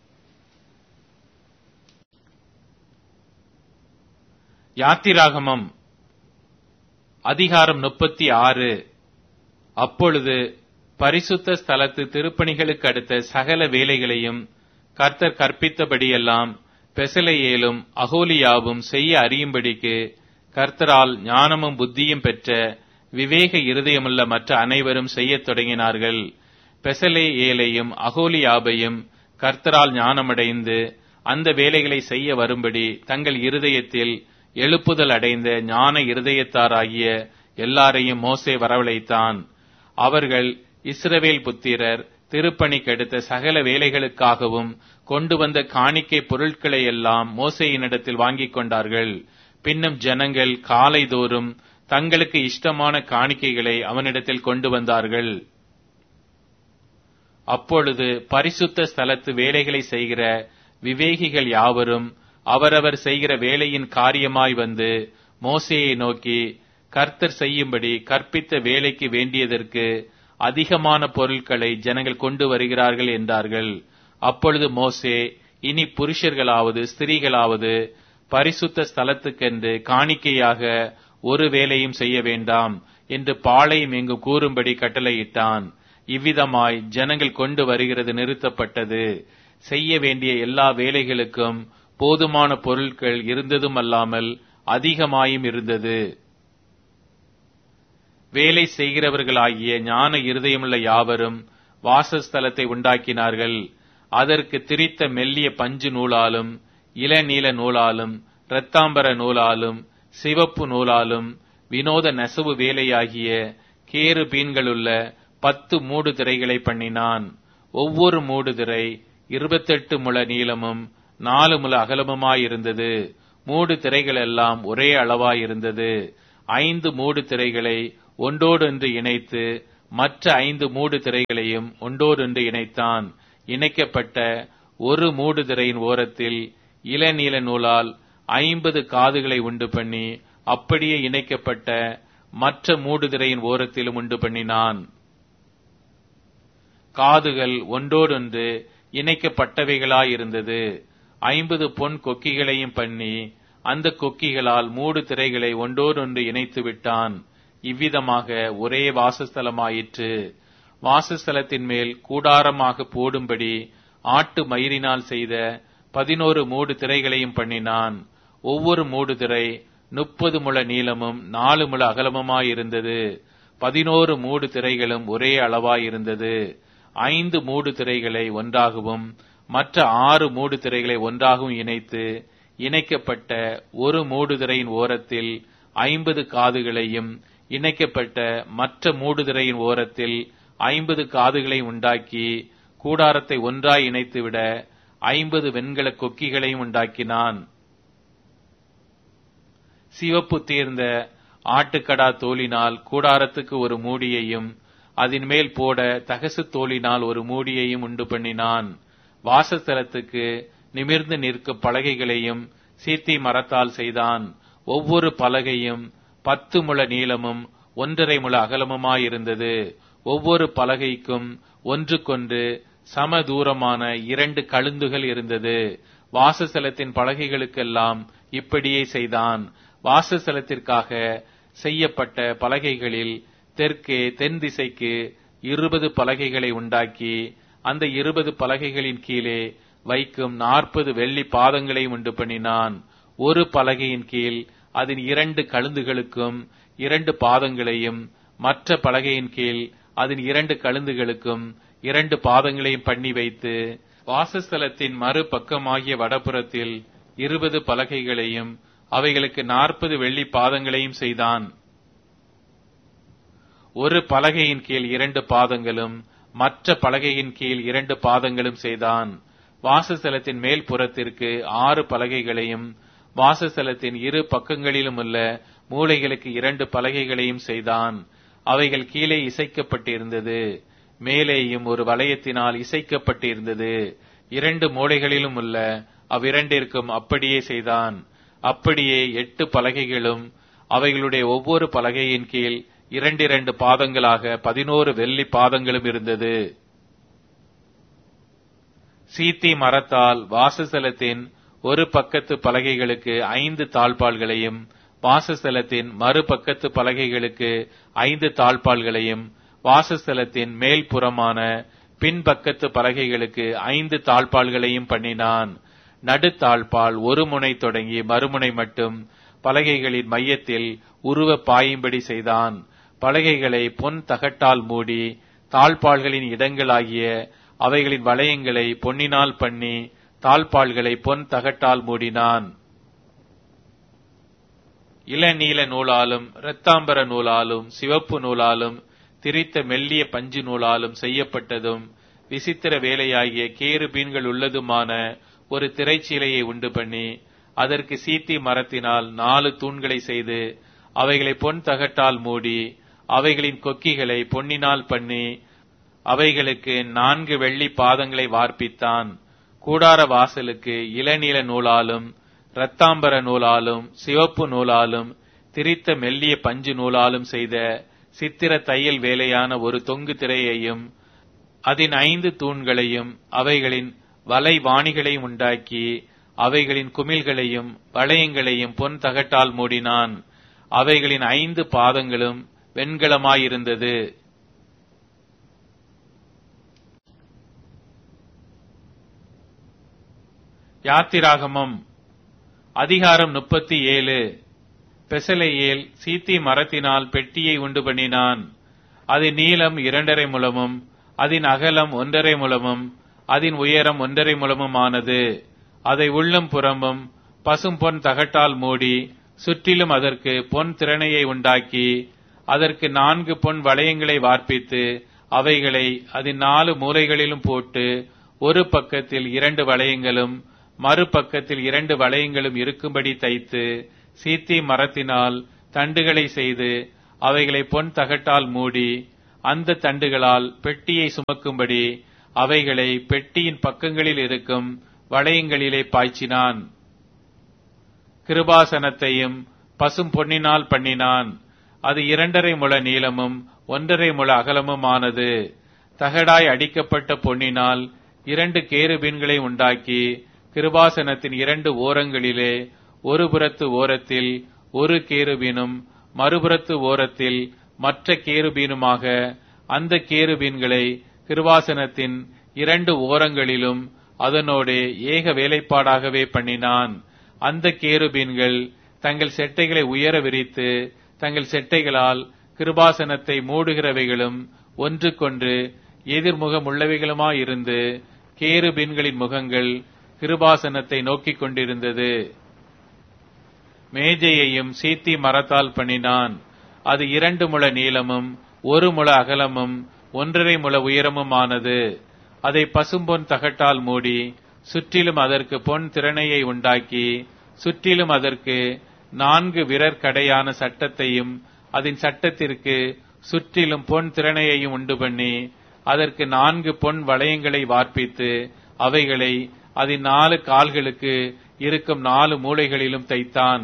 யாத்திராகமம் அதிகாரம் முப்பத்தி ஆறு. அப்பொழுது பரிசுத்த ஸ்தலத்து திருப்பணிகளுக்கு அடுத்த சகல வேலைகளையும் கர்த்தர் கற்பித்தபடியெல்லாம் பெசலேயேலும் அகோலியாவும் செய்ய அறியும்படிக்கு கர்த்தரால் ஞானமும் புத்தியும் பெற்ற விவேக இருதயமுள்ள மற்ற அனைவரும் செய்யத் தொடங்கினார்கள். பெசலேயேலையும் அகோலியாபையும் கர்த்தரால் ஞானமடைந்து அந்த வேலைகளை செய்ய வரும்படி தங்கள் இருதயத்தில் எழுப்புதல் அடைந்த ஞான இருதயத்தாராகிய எல்லாரையும் மோசே வரவழைத்தான். அவர்கள் இஸ்ரவேல் புத்திரர் திருப்பணிக்கு அடுத்த சகல வேலைகளுக்காகவும் கொண்டு வந்த காணிக்கை பொருட்களை எல்லாம் மோசேயினிடத்தில் வாங்கிக் கொண்டார்கள். பின்னும் ஜனங்கள் காலைதோறும் தங்களுக்கு இஷ்டமான காணிக்கைகளை அவனிடத்தில் கொண்டு வந்தார்கள். அப்பொழுது பரிசுத்த ஸ்தலத்து வேலைகளை செய்கிற விவேகிகள் யாவரும் அவரவர் செய்கிற வேலையின் காரியமாய் வந்து மோசேயை நோக்கி, கர்த்தர் செய்யும்படி கற்பித்த வேலைக்கு வேண்டியதற்கு அதிகமான பொருட்களை ஜனங்கள் கொண்டு வருகிறார்கள் என்றார்கள். அப்பொழுது மோசே, இனி புருஷர்களாவது ஸ்திரீகளாவது பரிசுத்த ஸ்தலத்துக்கென்று காணிக்கையாக ஒரு வேலையும் செய்ய வேண்டாம் என்று பாளையம் எங்கும் கூறும்படி கட்டளையிட்டான். இவ்விதமாய் ஜனங்கள் கொண்டு வருகிறது நிறுத்தப்பட்டது. செய்ய வேண்டிய எல்லா வேலைகளுக்கும் போதுமான பொருட்கள் இருந்ததும் அல்லாமல் அதிகமாயும் இருந்தது. வேலை செய்கிறவர்களாகிய ஞான இருதயமுள்ள யாவரும் வாசஸ்தலத்தை உண்டாக்கினார்கள். அதற்கு திரித்த மெல்லிய பஞ்சு நூலாலும் இளநீல நூலாலும் இரத்தாம்பர நூலாலும் சிவப்பு நூலாலும் வினோத நெசவு வேலையாகிய கேரு பீன்களுள்ள பத்து மூடு திரைகளை பண்ணினான். ஒவ்வொரு மூடு திரை இருபத்தெட்டு முழ நீளமும் நாலு முழ அகலமுமாயிருந்தது. மூடு திரைகள் எல்லாம் ஒரே அளவாயிருந்தது. ஐந்து மூடு திரைகளை ஒன்றோடொன்று இணைத்து மற்ற ஐந்து மூடு திரைகளையும் ஒன்றோடொன்று இணைத்தான். இணைக்கப்பட்ட ஒரு மூடு திரையின் ஓரத்தில் இளநீல நூலால் ஐம்பது காதுகளை உண்டு பண்ணி அப்படியே இணைக்கப்பட்ட மற்ற மூடு திரையின் ஓரத்திலும் உண்டு பண்ணினான். காதுகள் ஒன்றோடொன்று இணைக்கப்பட்டவைகளாயிருந்தது. ஐம்பது பொன் கொக்கிகளையும் பண்ணி அந்த கொக்கிகளால் மூடு திரைகளை ஒன்றோடொன்று இணைத்து விட்டான். இவ்விதமாக ஒரே வாசஸ்தலமாயிற்று. வாசஸ்தலத்தின் மேல் கூடாரமாக போடும்படி ஆட்டு மயிரினால் செய்த பதினோரு மூடு திரைகளையும் பண்ணினான். ஒவ்வொரு மூடு திரை முப்பது முழ நீளமும் நாலு முழ அகலமுமாயிருந்தது. பதினோரு மூடு திரைகளும் ஒரே அளவாயிருந்தது. ஐந்து மூடு திரைகளை ஒன்றாகவும் மற்ற ஆறு மூடு திரைகளை ஒன்றாகவும் இணைத்து இணைக்கப்பட்ட ஒரு மூடு திரையின் ஓரத்தில் ஐம்பது காதுகளையும் இணைக்கப்பட்ட மற்ற மூடு திரையின் ஓரத்தில் ஐம்பது காதுகளை உண்டாக்கி கூடாரத்தை ஒன்றாய் இணைத்துவிட ஐம்பது வெண்கல கொக்கிகளையும் உண்டாக்கினான். சிவப்பு தீர்ந்த ஆட்டுக்கடா தோலினால் கூடாரத்துக்கு ஒரு மூடியையும் அதன் மேல் போட தகசு தோலினால் ஒரு மூடியையும் உண்டு பண்ணினான். வாசஸ்தலத்துக்கு நிமிர்ந்து நிற்கும் பலகைகளையும் சீத்தி மரத்தால் செய்தான். ஒவ்வொரு பலகையும் பத்து முழ நீளமும் ஒன்றரை முழ அகலமுமாயிருந்தது. ஒவ்வொரு பலகைக்கும் ஒன்றுக்கொன்று சம தூரமான இரண்டு கழுந்துகள் இருந்தது. வாசஸ்தலத்தின் பலகைகளுக்கெல்லாம் இப்படியே செய்தான். வாசஸ்தலத்திற்காக செய்யப்பட்ட பலகைகளில் தெற்கே தென் திசைக்கு இருபது பலகைகளை உண்டாக்கி அந்த இருபது பலகைகளின் கீழே வைக்கும் நாற்பது வெள்ளி பாதங்களை உண்டு பண்ணினான். ஒரு பலகையின் கீழ் அதன் இரண்டு கழுந்துகளுக்கும் இரண்டு பாதங்களையும் மற்ற பலகையின் கீழ் அதன் இரண்டு கழுந்துகளுக்கும் இரண்டு பாதங்களையும் பண்ணி வைத்து வாசஸ்தலத்தின் மறு பக்கமாகிய வடபுறத்தில் இருபது பலகைகளையும் அவைகளுக்கு நாற்பது வெள்ளி பாதங்களையும் செய்தான். ஒரு பலகையின் கீழ் இரண்டு பாதங்களும் மற்ற பலகையின் கீழ் இரண்டு பாதங்களும் செய்தான். வாசஸ்தலத்தின் மேல் புறத்திற்கு ஆறு பலகைகளையும் வாசஸ்தலத்தின் இரு பக்கங்களிலும் உள்ள மூலைகளுக்கு இரண்டு பலகைகளையும் செய்தான். அவைகள் கீழே இசைக்கப்பட்டிருந்தது. மேலேயும் ஒரு வளையத்தினால் இசைக்கப்பட்டிருந்தது. இரண்டு மூலைகளிலும் உள்ள அவ்விரண்டிற்கும் அப்படியே செய்தான். அப்படியே எட்டு பலகைகளும் அவைகளுடைய ஒவ்வொரு பலகையின் கீழ் இரண்டிரண்டு பாதங்களாக பதினோரு வெள்ளி பாதங்களும் இருந்தது. சீத்தி மரத்தால் வாசஸ்தலத்தின் ஒரு பக்கத்து பலகைகளுக்கு ஐந்து தாழ்பாள்களையும் வாசஸ்தலத்தின் மறுபக்கத்து பலகைகளுக்கு ஐந்து தாழ்பாள்களையும் வாசஸ்தலத்தின் மேல் புறமான பின்பக்கத்து பலகைகளுக்கு ஐந்து தாழ்பாள்களையும் பண்ணினான். நடுத்தாழ்பால் ஒரு முனை தொடங்கி மறுமுனை மட்டும் பலகைகளின் மையத்தில் உருவ பாயும்படி செய்தான். பலகைகளை பொன் தகட்டால் மூடி தாழ்பாள்களின் இடங்களாகிய அவைகளின் வளையங்களை பொன்னினால் பண்ணி தாழ்பாள்களை பொன் தகட்டால் மூடினான். இளநீல நூலாலும் இரத்தாம்பர நூலாலும் சிவப்பு நூலாலும் திரித்த மெல்லிய பஞ்சு நூலாலும் செய்யப்பட்டதும் விசித்திர வேலையாகிய கேருபீன்கள் உள்ளதுமான ஒரு திரைச்சீலையை உண்டு பண்ணி அதற்கு சீத்தி மரத்தினால் நாலு தூண்களை செய்து அவைகளை பொன் தகட்டால் மூடி அவைகளின் கொக்கிகளை பொன்னினால் பண்ணி அவைகளுக்கு நான்கு வெள்ளி பாதங்களை வார்ப்பித்தான். கூடார வாசலுக்கு இளநீல நூலாலும் இரத்தாம்பர நூலாலும் சிவப்பு நூலாலும் திரித்த மெல்லிய பஞ்சு நூலாலும் செய்த சித்திர தையல் வேலையான ஒரு தொங்கு திரையையும் அதன் ஐந்து தூண்களையும் அவைகளின் வலை வாணிகளையும் உண்டாக்கி அவைகளின் குமிழ்களையும் வளையங்களையும் பொன் தகட்டால் மூடினான். அவைகளின் ஐந்து பாதங்களும் வெண்கலமாயிருந்தது. யாத்திராகமம் அதிகாரம் முப்பத்தி ஏழு. பெசலேயேல் சீத்தி மரத்தினால் பெட்டியை உண்டு பண்ணினான். அதன் நீளம் இரண்டரை முழமும் அதன் அகலம் ஒன்றரை முழமும் அதன் உயரம் ஒன்றரை முழமுமானது. அதை உள்ளும் புறமும் பசும் பொன் தகட்டால் மூடி சுற்றிலும் அதற்கு பொன் திறனையை உண்டாக்கி அதற்கு நான்கு பொன் வளையங்களை வார்ப்பித்து அவைகளை அதன் நாலு மூலைகளிலும் போட்டு ஒரு பக்கத்தில் இரண்டு வளையங்களும் மறுபக்கத்தில் இரண்டு வளையங்களும் இருக்கும்படி தைத்து சீத்தி மரத்தினால் தண்டுகளை செய்து அவைகளை பொன் தகட்டால் மூடி அந்த தண்டுகளால் பெட்டியை சுமக்கும்படி அவைகளை பெட்டியின் பக்கங்களில் இருக்கும் வளையங்களிலே பாய்ச்சினான். கிருபாசனத்தையும் பசும் பொன்னினால் பண்ணினான். அது இரண்டரை முழ நீளமும் ஒன்றரை முழ அகலமும் ஆனது. தகடாய் அடிக்கப்பட்ட பொன்னினால் இரண்டு கேருபீன்களை உண்டாக்கி கிருபாசனத்தின் இரண்டு ஓரங்களிலே ஒரு புறத்து ஓரத்தில் ஒரு கேருபீனும் மறுபுறத்து ஓரத்தில் மற்ற கேருபீனுமாக அந்த கேருபீன்களை கிருபாசனத்தின் இரண்டு ஓரங்களிலும் அதனோடு ஏக வேலைப்பாடாகவே பண்ணினான். அந்த கேருபீன்கள் தங்கள் செட்டைகளை உயர விரித்து தங்கள் செட்டைகளால் கிருபாசனத்தை மூடுகிறவைகளும் ஒன்றுக்கொன்று எதிர்முகம் உள்ளவைகளுமாயிருந்து கேருபீன்களின் முகங்கள் கிருபாசனத்தை நோக்கிக் கொண்டிருந்தது. மேஜையையும் சீத்தி மரத்தால் பண்ணினான். அது இரண்டு முழ நீளமும் ஒரு முழ அகலமும் ஒன்றரை முழ உயரமும் ஆனது. அதை பசும்பொன் தகட்டால் மூடி சுற்றிலும் அதற்கு பொன் திறனையை உண்டாக்கி சுற்றிலும் அதற்கு நான்கு விரற்கடையான சட்டத்தையும் அதன் சட்டத்திற்கு சுற்றிலும் பொன் திறனையையும் உண்டு பண்ணி அதற்கு நான்கு பொன் வளையங்களை வார்ப்பித்து அவைகளை அதன் நாலு கால்களுக்கு இருக்கும் நாலு மூலைகளிலும் தைத்தான்.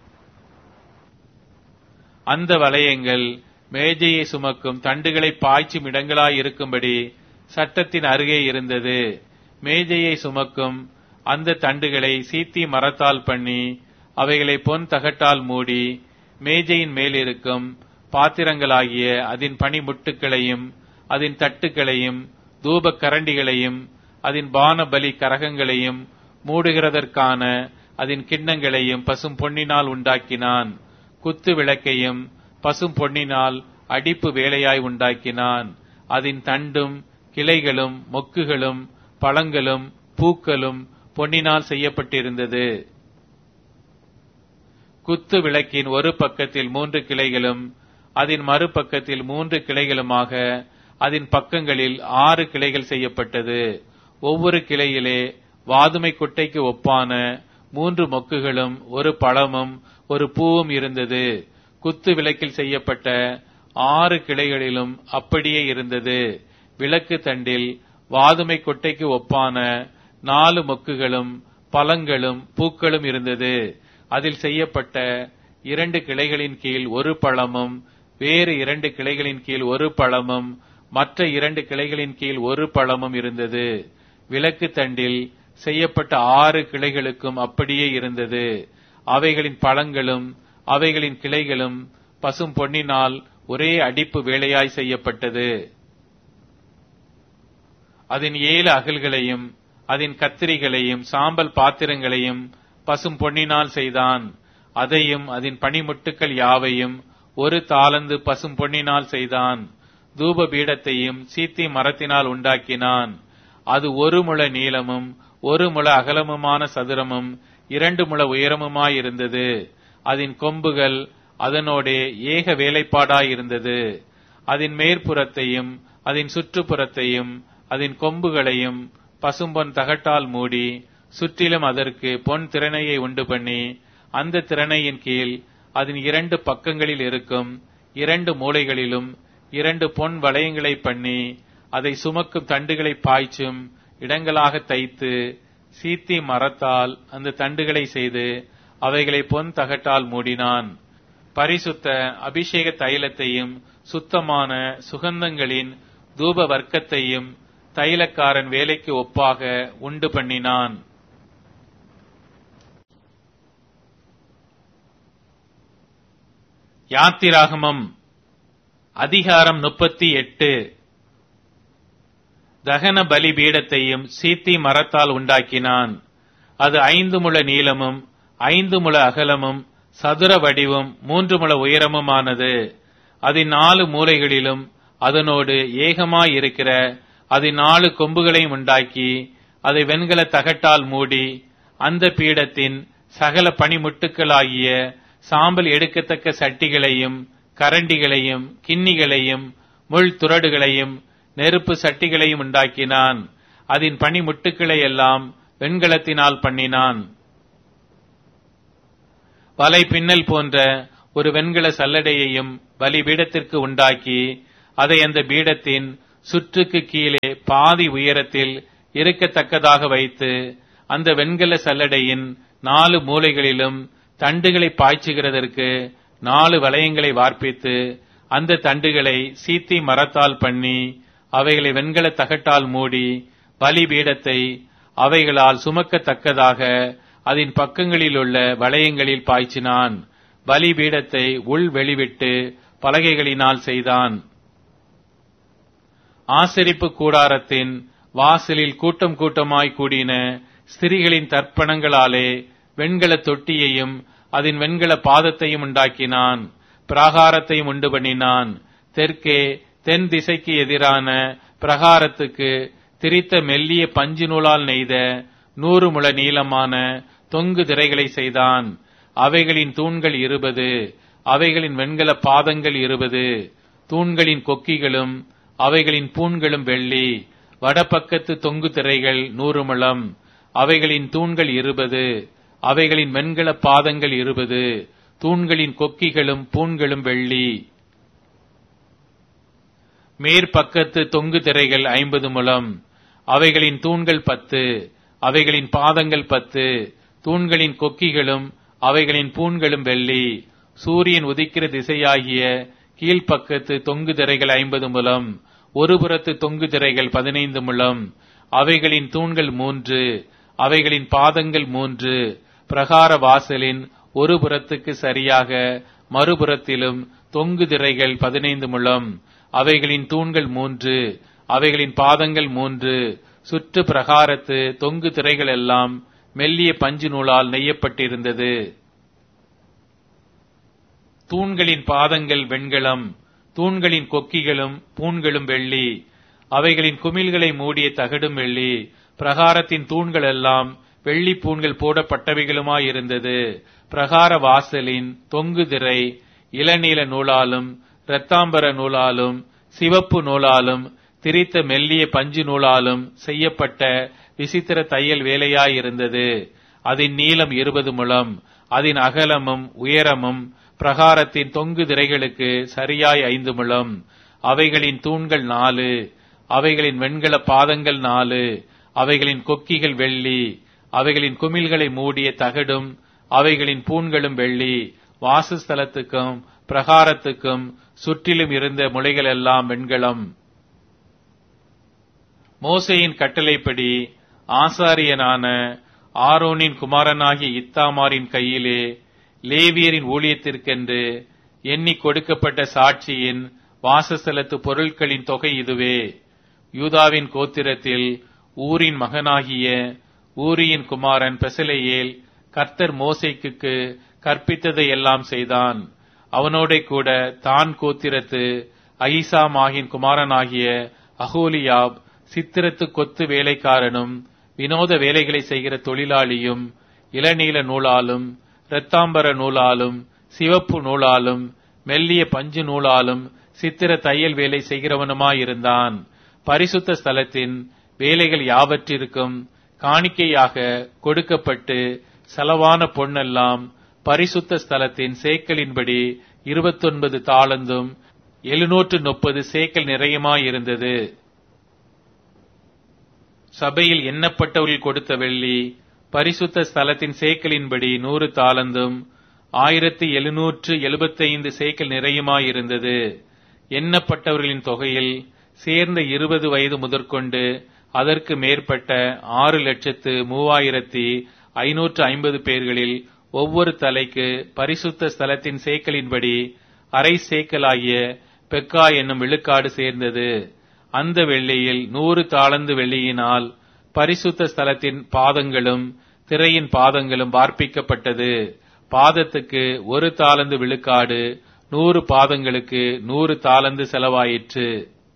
அந்த வளையங்கள் மேஜையை சுமக்கும் தண்டுகளை பாய்ச்சும் இடங்களாய் இருக்கும்படி சட்டத்தின் அருகே இருந்தது. மேஜையை சுமக்கும் அந்த தண்டுகளை சீத்தி மரத்தால் பண்ணி அவைகளை பொன் தகட்டால் மூடி மேஜையின் மேலிருக்கும் பாத்திரங்களாகிய அதன் பனிமுட்டுக்களையும் அதன் தட்டுக்களையும் தூப கரண்டிகளையும் அதன் பானபலி கரகங்களையும் மூடுகிறதற்கான அதன் கிண்ணங்களையும் பசும் பொன்னினால் உண்டாக்கினான். குத்து விளக்கையும் பசும் பொன்னினால் அடிப்பு வேலையாய் உண்டாக்கினான். அதன் தண்டும் கிளைகளும் மொக்குகளும் பழங்களும் பூக்களும் பொன்னினால் செய்யப்பட்டிருந்தது. குத்து விளக்கின் ஒரு பக்கத்தில் மூன்று கிளைகளும் அதன் மறுபக்கத்தில் மூன்று கிளைகளுமாக அதன் பக்கங்களில் ஆறு கிளைகள் செய்யப்பட்டது. ஒவ்வொரு கிளையிலே வாதுமை குட்டைக்கு ஒப்பான மூன்று மொக்குகளும் ஒரு பழமும் ஒரு பூவும் இருந்தது. குத்து விளக்கில் செய்யப்பட்ட ஆறு கிளைகளிலும் அப்படியே இருந்தது. விளக்கு தண்டில் வாதுமை கொட்டைக்கு ஒப்பான நாலு மொக்குகளும் பழங்களும் பூக்களும் இருந்தது. அதில் செய்யப்பட்ட இரண்டு கிளைகளின் கீழ் ஒரு பழமும் வேறு இரண்டு கிளைகளின் கீழ் ஒரு பழமும் மற்ற இரண்டு கிளைகளின் கீழ் ஒரு பழமும் இருந்தது. விளக்கு தண்டில் செய்யப்பட்ட ஆறு கிளைகளுக்கும் அப்படியே இருந்தது. அவைகளின் பழங்களும் அவைகளின் கிளைகளும் பசும் பொன்னினால் ஒரே அடிப்பு வேலையாய் செய்யப்பட்டது. அதன் ஏழு அகல்களையும் அதன் கத்திரிகளையும் சாம்பல் பாத்திரங்களையும் பசும் பொன்னினால் செய்தான். அதையும் அதன் பனிமுட்டுக்கள் யாவையும் ஒரு தாளந்து பசும் பொன்னினால் செய்தான். தூப பீடத்தையும் சீத்தி மரத்தினால் உண்டாக்கினான். அது ஒரு முழ நீளமும் ஒரு முழ அகலமுமான சதுரமும் இரண்டு முழ உயரமுமாயிருந்தது. அதன் கொம்புகள் அதனோடே ஏக வேலைப்பாடாயிருந்தது. அதன் மேற்புறத்தையும் அதன் சுற்றுப்புறத்தையும் அதன் கொம்புகளையும் பசும்பொன் தகட்டால் மூடி சுற்றிலும் அதற்கு பொன் திறனையை உண்டு பண்ணி அந்த திறனையின் கீழ் அதன் இரண்டு பக்கங்களில் இருக்கும் இரண்டு மூலைகளிலும் இரண்டு பொன் வளையங்களை பண்ணி அதை சுமக்கும் தண்டுகளை பாய்ச்சும் இடங்களாக தைத்து சீத்தி மரத்தால் அந்த தண்டுகளை செய்து அவைகளை பொன் தகட்டால் மூடினான். பரிசுத்த அபிஷேக தைலத்தையும் சுத்தமான சுகந்தங்களின் தூப வர்க்கத்தையும் தைலக்காரன் வேலைக்கு ஒப்பாக உண்டு பண்ணினான். யாத்திராகமம் அதிகாரம் முப்பத்தி எட்டு. தகன பலி பீடத்தையும் சீத்தி மரத்தால் உண்டாக்கினான். அது ஐந்து முழ நீளமும் ஐந்து முழ அகலமும் சதுர வடிவும் மூன்று முழ உயரமுமானது. அதன் நாலு மூலைகளிலும் அதனோடு ஏகமாயிருக்கிற அதன் நாலு கொம்புகளையும் உண்டாக்கி அதை வெண்கல தகட்டால் மூடி அந்த பீடத்தின் சகல பனிமுட்டுக்களாகிய சாம்பல் எடுக்கத்தக்க சட்டிகளையும் கரண்டிகளையும் கிண்ணிகளையும் முள் துறடுகளையும் நெருப்பு சட்டிகளையும் உண்டாக்கினான். அதன் பனிமுட்டுக்களை எல்லாம் வெண்கலத்தினால் பண்ணினான். வலை பின்னல் போன்ற ஒரு வெண்கல சல்லடையையும் பலிபீடத்திற்கு உண்டாக்கி அதை அந்த பீடத்தின் சுற்றுக்கு கீழே பாதி உயரத்தில் இருக்கத்தக்கதாக வைத்து அந்த வெண்கல சல்லடையின் நாலு மூலைகளிலும் தண்டுகளை பாய்ச்சுகிறதற்கு நாலு வளையங்களை வார்ப்பித்து அந்த தண்டுகளை சீத்தி மரத்தால் பண்ணி அவைகளை வெண்கல தகட்டால் மூடி பலிபீடத்தை அவைகளால் சுமக்கத்தக்கதாக அதன் பக்கங்களிலுள்ள வளையங்களில் பாய்ச்சினான். பலிபீடத்தை உள் வெளிவிட்டு பலகைகளினால் செய்தான். ஆசரிப்பு கூடாரத்தின் வாசலில் கூட்டம் கூட்டமாய் கூடின ஸ்திரீகளின் தர்ப்பணங்களாலே வெண்கல தொட்டியையும் அதன் வெண்கல பாதத்தையும் உண்டாக்கினான். பிராகாரத்தையும் உண்டு பண்ணினான். தெற்கே தென் திசைக்கு எதிரான பிரகாரத்துக்கு திரித்த மெல்லிய பஞ்சு நூலால் நெய்த நூறு முழ நீளமான தொங்கு திரைகளை செய்தான். அவைகளின் தூண்கள் இருபது, அவைகளின் வெண்கல பாதங்கள் இருபது. தூண்களின் கொக்கிகளும் அவைகளின் பூண்களும் வெள்ளி. வடபக்கத்து தொங்கு திரைகள் நூறு முழம், அவைகளின் தூண்கள் இருபது, அவைகளின் வெண்கல பாதங்கள் இருபது. தூண்களின் கொக்கிகளும் பூண்களும் வெள்ளி. மேற்பக்கத்து தொங்கு திரைகள் ஐம்பது முழம், அவைகளின் தூண்கள் பத்து, அவைகளின் பாதங்கள் பத்து. தூண்களின் கொக்கிகளும் அவைகளின் பூண்களும் வெள்ளி. சூரியன் உதிக்கிற திசையாகிய கீழ்ப்பக்கத்து தொங்கு திரைகள் ஐம்பது முழம், ஒரு புறத்து தொங்கு திரைகள் பதினைந்து முழம், அவைகளின் தூண்கள் மூன்று, அவைகளின் பாதங்கள் மூன்று. பிரகார வாசலின் ஒரு புறத்துக்கு சரியாக மறுபுறத்திலும் தொங்கு திரைகள் பதினைந்து முழம், அவைகளின் தூண்கள் மூன்று, அவைகளின் பாதங்கள் மூன்று. சுற்று பிரகாரத்து தொங்கு திரைகள் எல்லாம் மெல்லிய பஞ்சு நூலால் நெய்யப்பட்டிருந்தது. தூண்களின் பாதங்கள் வெண்கலம், தூண்களின் கொக்கிகளும் பூண்களும் வெள்ளி, அவைகளின் குமிழ்களை மூடிய தகடும் வெள்ளி. பிரகாரத்தின் தூண்கள் எல்லாம் வெள்ளி பூண்கள் போடப்பட்டவைகளுமாயிருந்தது. பிரகார வாசலின் தொங்கு திரை இளநீல நூலாலும் இரத்தாம்பர நூலாலும் சிவப்பு நூலாலும் திரித்த மெல்லிய பஞ்சு நூலாலும் செய்யப்பட்ட விசித்திர தையல் வேலையாயிருந்தது. அதன் நீளம் இருபது முழம், அதன் அகலமும் உயரமும் பிரகாரத்தின் தொங்கு திரைகளுக்கு சரியாய் ஐந்து முழம். அவைகளின் தூண்கள் நாலு, அவைகளின் வெண்கல பாதங்கள் நாலு, அவைகளின் கொக்கிகள் வெள்ளி, அவைகளின் குமிழ்களை மூடிய தகடும் அவைகளின் பூண்களும் வெள்ளி. வாசஸ்தலத்துக்கும் பிரகாரத்துக்கும் சுற்றிலும் இருந்த முளைகள் எல்லாம் வெண்கலம். மோசேயின் கட்டளைப்படி ஆசாரியனான ஆரோனின் குமாரனாகிய இத்தாமாரின் கையிலே லேவியரின் ஊழியத்திற்கென்று எண்ணி கொடுக்கப்பட்ட சாட்சியின் வாசஸ்தலத்து பொருட்களின் தொகை இதுவே. யூதாவின் கோத்திரத்தில் ஊரின் மகனாகிய ஊரியின் குமாரன் பெசலெயேல் கர்த்தர் மோசேக்கு கற்பித்ததை எல்லாம் செய்தான். அவனோட கூட தான் கோத்திரத்து அகிசாமாகின் குமாரனாகிய அகோலியாப் சித்திரத்து கொத்து வேலைக்காரனும் வினோத வேலைகளை செய்கிற தொழிலாளியும் இளநீல நூலாலும் இரத்தாம்பர நூலாலும் சிவப்பு நூலாலும் மெல்லிய பஞ்சு நூலாலும் சித்திர தையல் வேலை செய்கிறவனுமாயிருந்தான். பரிசுத்த ஸ்தலத்தின் வேலைகள் யாவற்றிற்கும் காணிக்கையாக கொடுக்கப்பட்டு செலவான பொன்னெல்லாம் பரிசுத்த ஸ்தலத்தின் சேக்கலின்படி இருபத்தொன்பது தாளந்தும் எழுநூற்று முப்பது சேக்கல் நிறையமாயிருந்தது. சபையில் எண்ணப்பட்டவர்கள் கொடுத்த வெள்ளி பரிசுத்த ஸ்தலத்தின் சேக்கலின்படி நூறு தாளந்தும் ஆயிரத்தி எழுநூற்று எழுபத்தி ஐந்து சேக்கல் நிறையுமாயிருந்தது. எண்ணப்பட்டவர்களின் தொகையில் சேர்ந்த இருபது வயது முதற்கொண்டு அதற்கு மேற்பட்ட ஆறு லட்சத்து மூவாயிரத்தி ஐநூற்று ஐம்பது பேர்களில் ஒவ்வொரு தலைக்கு பரிசுத்த ஸ்தலத்தின் சேக்கலின்படி அரை சேக்கலாகிய பெக்கா என்னும் விழுக்காடு சேர்ந்தது. அந்த வெள்ளியில் நூறு தாளந்து வெள்ளியினால் பரிசுத்த ஸ்தலத்தின் பாதங்களும் திரையின் பாதங்களும் வார்ப்பிக்கப்பட்டது. பாதத்துக்கு ஒரு தாளந்து விழுக்காடு, நூறு பாதங்களுக்கு நூறு தாளந்து செலவாயிற்று.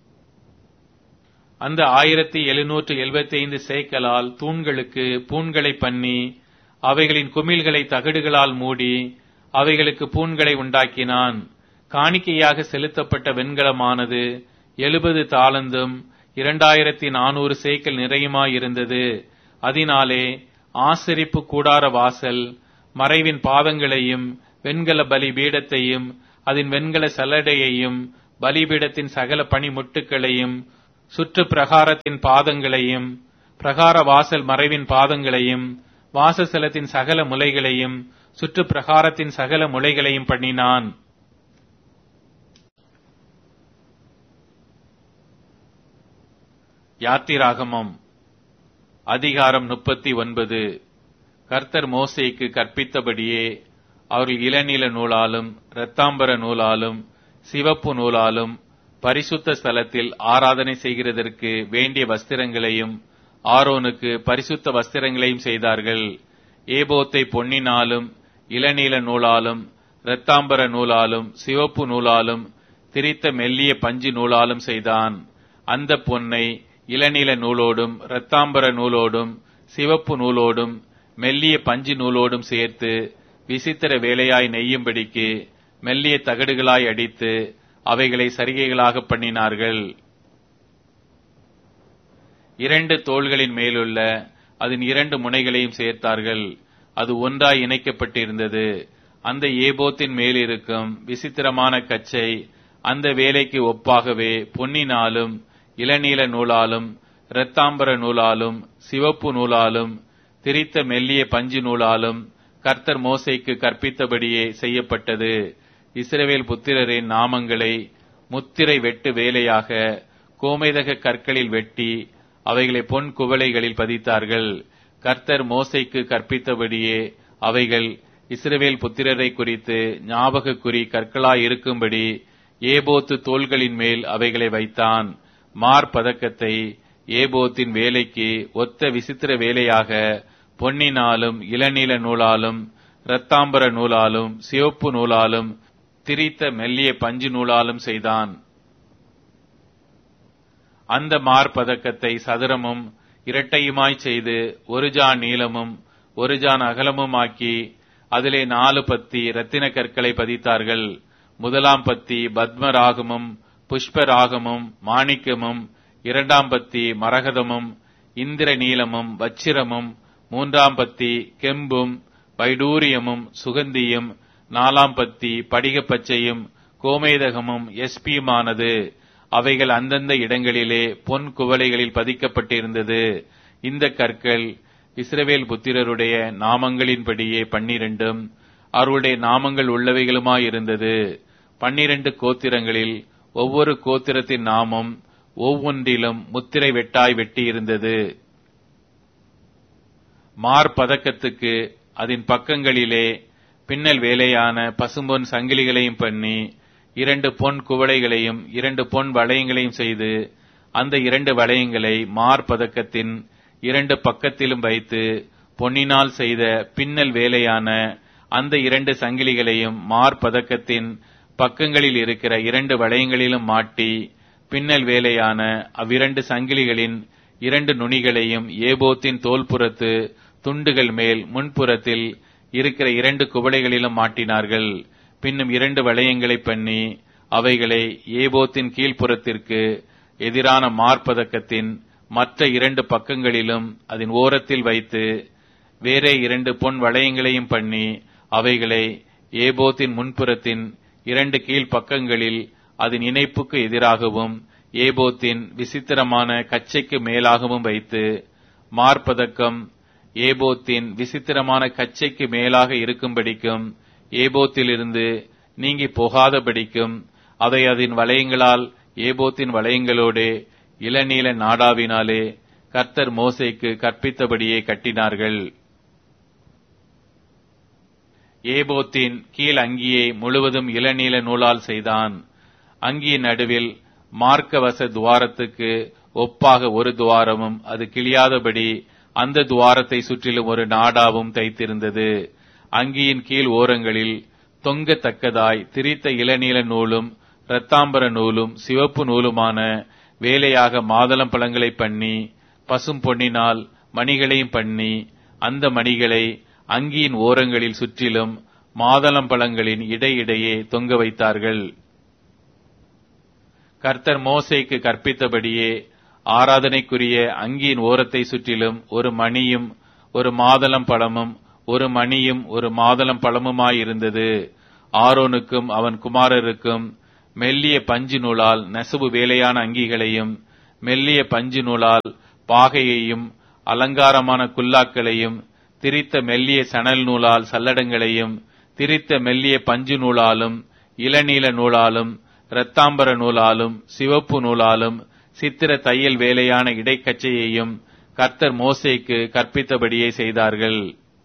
அந்த ஆயிரத்தி எழுநூற்று எழுபத்தி ஐந்து சேக்கலால் தூண்களுக்கு பூண்களை பண்ணி அவைகளின் குமிழ்களை தகடுகளால் மூடி அவைகளுக்கு பூண்களை உண்டாக்கினான். காணிக்கையாக செலுத்தப்பட்ட வெண்கலமானது எழுபது தாளந்தும் இரண்டாயிரத்தி நானூறு சேக்கல் நிறையுமாயிருந்தது. அதனாலே ஆசரிப்பு கூடார வாசல் மறைவின் பாதங்களையும் வெண்கல பலி பீடத்தையும் அதன் வெண்கல சல்லடையையும் பலிபீடத்தின் சகல பணிமுட்டுகளையும் சுற்று பிரகாரத்தின் பாதங்களையும் பிரகார வாசல் மறைவின் பாதங்களையும் வாசஸ்தலத்தின் சகல முலைகளையும் சுற்று பிரகாரத்தின் சகல முலைகளையும் பண்ணினான். யாத்திராகமம் அதிகாரம் முப்பத்தி ஒன்பது. கர்த்தர் மோசேக்கு கற்பித்தபடியே அவர்கள் இளநீல நூலாலும் இரத்தாம்பர நூலாலும் சிவப்பு நூலாலும் பரிசுத்த ஸ்தலத்தில் ஆராதனை செய்கிறதற்கு வேண்டிய வஸ்திரங்களையும் ஆரோனுக்கு பரிசுத்த வஸ்திரங்களையும் செய்தார்கள். ஏபோத்தை பொன்னினாலும் இளநீல நூலாலும் இரத்தாம்பர நூலாலும் சிவப்பு நூலாலும் திரித்த மெல்லிய பஞ்சு நூலாலும் செய்தான். அந்த பொன்னை இளநீல நூலோடும் இரத்தாம்பர நூலோடும் சிவப்பு நூலோடும் மெல்லிய பஞ்சு நூலோடும் சேர்த்து விசித்திர வேலையாய் நெய்யும்படிக்கு மெல்லிய தகடுகளாய் அடித்து அவைகளை சரிகைகளாக பண்ணினார்கள். இரண்டு தோள்களின் மேலுள்ள அதன் இரண்டு முனைகளையும் சேர்த்தார்கள். அது ஒன்றாய் இணைக்கப்பட்டிருந்தது. அந்த ஏபோத்தின் மேலிருக்கும் விசித்திரமான கச்சை அந்த வேலைக்கு ஒப்பாகவே பொன்னினாலும் இளநீல நூலாலும் இரத்தாம்பர நூலாலும் சிவப்பு நூலாலும் திரித்த மெல்லிய பஞ்சு நூலாலும் கர்த்தர் மோசேக்கு கற்பித்தபடியே செய்யப்பட்டது. இஸ்ரவேல் புத்திரரின் நாமங்களை முத்திரை வெட்டு வேலையாக கோமேதக கற்களில் வெட்டி அவைகளை பொன் குவளைகளில் பதித்தார்கள். கர்த்தர் மோசேக்கு கற்பித்தபடியே அவைகள் இஸ்ரவேல் புத்திரரை குறித்து ஞாபக குறி கற்களாய் இருக்கும்படி ஏபோத்து தோள்களின் மேல் அவைகளை வைத்தான். மார்பதக்கத்தை ஏபோத்தின் வேலைக்கு ஒத்த விசித்திர வேலையாக பொன்னினாலும் இளநீல நூலாலும் இரத்தாம்பர நூலாலும் சிவப்பு நூலாலும் திரித்த மெல்லிய பஞ்சு நூலாலும் செய்தான். அந்த மார்பதக்கத்தை சதுரமும் இரட்டையுமாய் செய்து ஒரு ஜான் நீளமும் ஒரு ஜான் அகலமுமாக்கி அதிலே நாலு பத்தி இரத்தின கற்களை பதித்தார்கள். முதலாம் பத்தி பத்மராகமும் புஷ்பராகமும் மாணிக்கமும், இரண்டாம் பத்தி மரகதமும் இந்திர நீலமும் வச்சிரமும், மூன்றாம் பத்தி கெம்பும் வைடூரியமும் சுகந்தியும், நாலாம் பத்தி படிக பச்சையும் கோமேதகமும் எஸ்பியுமானது. அவைகள் அந்தந்த இடங்களிலே பொன் குவளைகளில் பதிக்கப்பட்டிருந்தது. இந்த கற்கள் இஸ்ரவேல் புத்திரருடைய நாமங்களின்படியே பன்னிரண்டும் அவருடைய நாமங்கள் உள்ளவைகளுமாயிருந்தது. பன்னிரண்டு கோத்திரங்களில் ஒவ்வொரு கோத்திரத்தின் நாமம் ஒவ்வொன்றிலும் முத்திரை வெட்டாய் வெட்டியிருந்தது. மார்பதக்கத்துக்கு அதன் பக்கங்களிலே பின்னல் வேலையான பசும்பொன் சங்கிலிகளையும் பண்ணி இரண்டு பொன் குவளைகளையும் இரண்டு பொன் வளையங்களையும் செய்து அந்த இரண்டு வளையங்களை மார்பதக்கத்தின் இரண்டு பக்கத்திலும் வைத்து பொன்னினால் செய்த பின்னல் வேலையான அந்த இரண்டு சங்கிலிகளையும் மார்பதக்கத்தின் பக்கங்களில் இருக்கிற இரண்டு வளையங்களிலும் மாட்டி பின்னல் வேலையான அவ்விரண்டு சங்கிலிகளின் இரண்டு நுனிகளையும் ஏபோத்தின் தோல்புறத்து துண்டுகள் மேல் முன்புறத்தில் இருக்கிற இரண்டு குவளைகளிலும் மாட்டினார்கள். பின்னும் இரண்டு வளையங்களை பண்ணி அவைகளை ஏபோத்தின் கீழ்ப்புறத்திற்கு எதிரான மார்பதக்கத்தின் மற்ற இரண்டு பக்கங்களிலும் அதன் ஓரத்தில் வைத்து வேறே இரண்டு பொன் வளையங்களையும் பண்ணி அவைகளை ஏபோத்தின் முன்புறத்தின் இரண்டு கீழ் பக்கங்களில் அதன் இணைப்புக்கு எதிராகவும் ஏபோத்தின் விசித்திரமான கச்சைக்கு மேலாகவும் வைத்து மார்பதக்கம் ஏபோத்தின் விசித்திரமான கச்சைக்கு மேலாக இருக்கும்படிக்கும் ஏபோத்திலிருந்து நீங்கி போகாதபடிக்கும் அதை அதன் வளையங்களால் ஏபோத்தின் வளையங்களோடு இளநீல நாடாவினாலே கர்த்தர் மோசேக்கு கற்பித்தபடியே கட்டினார்கள். ஏபோத்தின் கீழ் அங்கியை முழுவதும் இளநீல நூலால் செய்தான். அங்கியின் நடுவில் மார்க்கவச துவாரத்துக்கு ஒப்பாக ஒரு துவாரமும் அது கிழியாதபடி அந்த துவாரத்தை சுற்றிலும் ஒரு நாடாவும் தைத்திருந்தது. அங்கியின் கீழ் ஓரங்களில் தொங்கத்தக்கதாய் திரித்த இளநீல நூலும் இரத்தாம்பர நூலும் சிவப்பு நூலுமான வேலையாக மாதளம் பழங்களை பண்ணி பசும் பொன்னினால் மணிகளையும் பண்ணி அந்த மணிகளை அங்கியின் ஓரங்களில் சுற்றிலும் மாதளம் பழங்களின் இடையிடையே தொங்க வைத்தார்கள். கர்த்தர் மோசேக்கு கற்பித்தபடியே ஆராதனைக்குரிய அங்கியின் ஓரத்தை சுற்றிலும் ஒரு மணியும் ஒரு மாதளம் பழமும் ஒரு மணியும் ஒரு மாதளம் பழமுமாயிருந்தது. ஆரோனுக்கும் அவன் குமாரருக்கும் மெல்லிய பஞ்சு நூலால் நெசவு வேலையான அங்கிகளையும் மெல்லிய பஞ்சு நூலால் பாகையையும் அலங்காரமான குல்லாக்களையும் திரித்த மெல்லிய சணல் நூலால் சல்லடங்களையும் திரித்த மெல்லிய பஞ்சு நூலாலும் இளநீல நூலாலும் இரத்தாம்பர நூலாலும் சிவப்பு நூலாலும் சித்திர தையல் வேலையான இடைக்கச்சையையும் கர்த்தர் மோசேக்கு கற்பித்தபடியே செய்தார்கள்.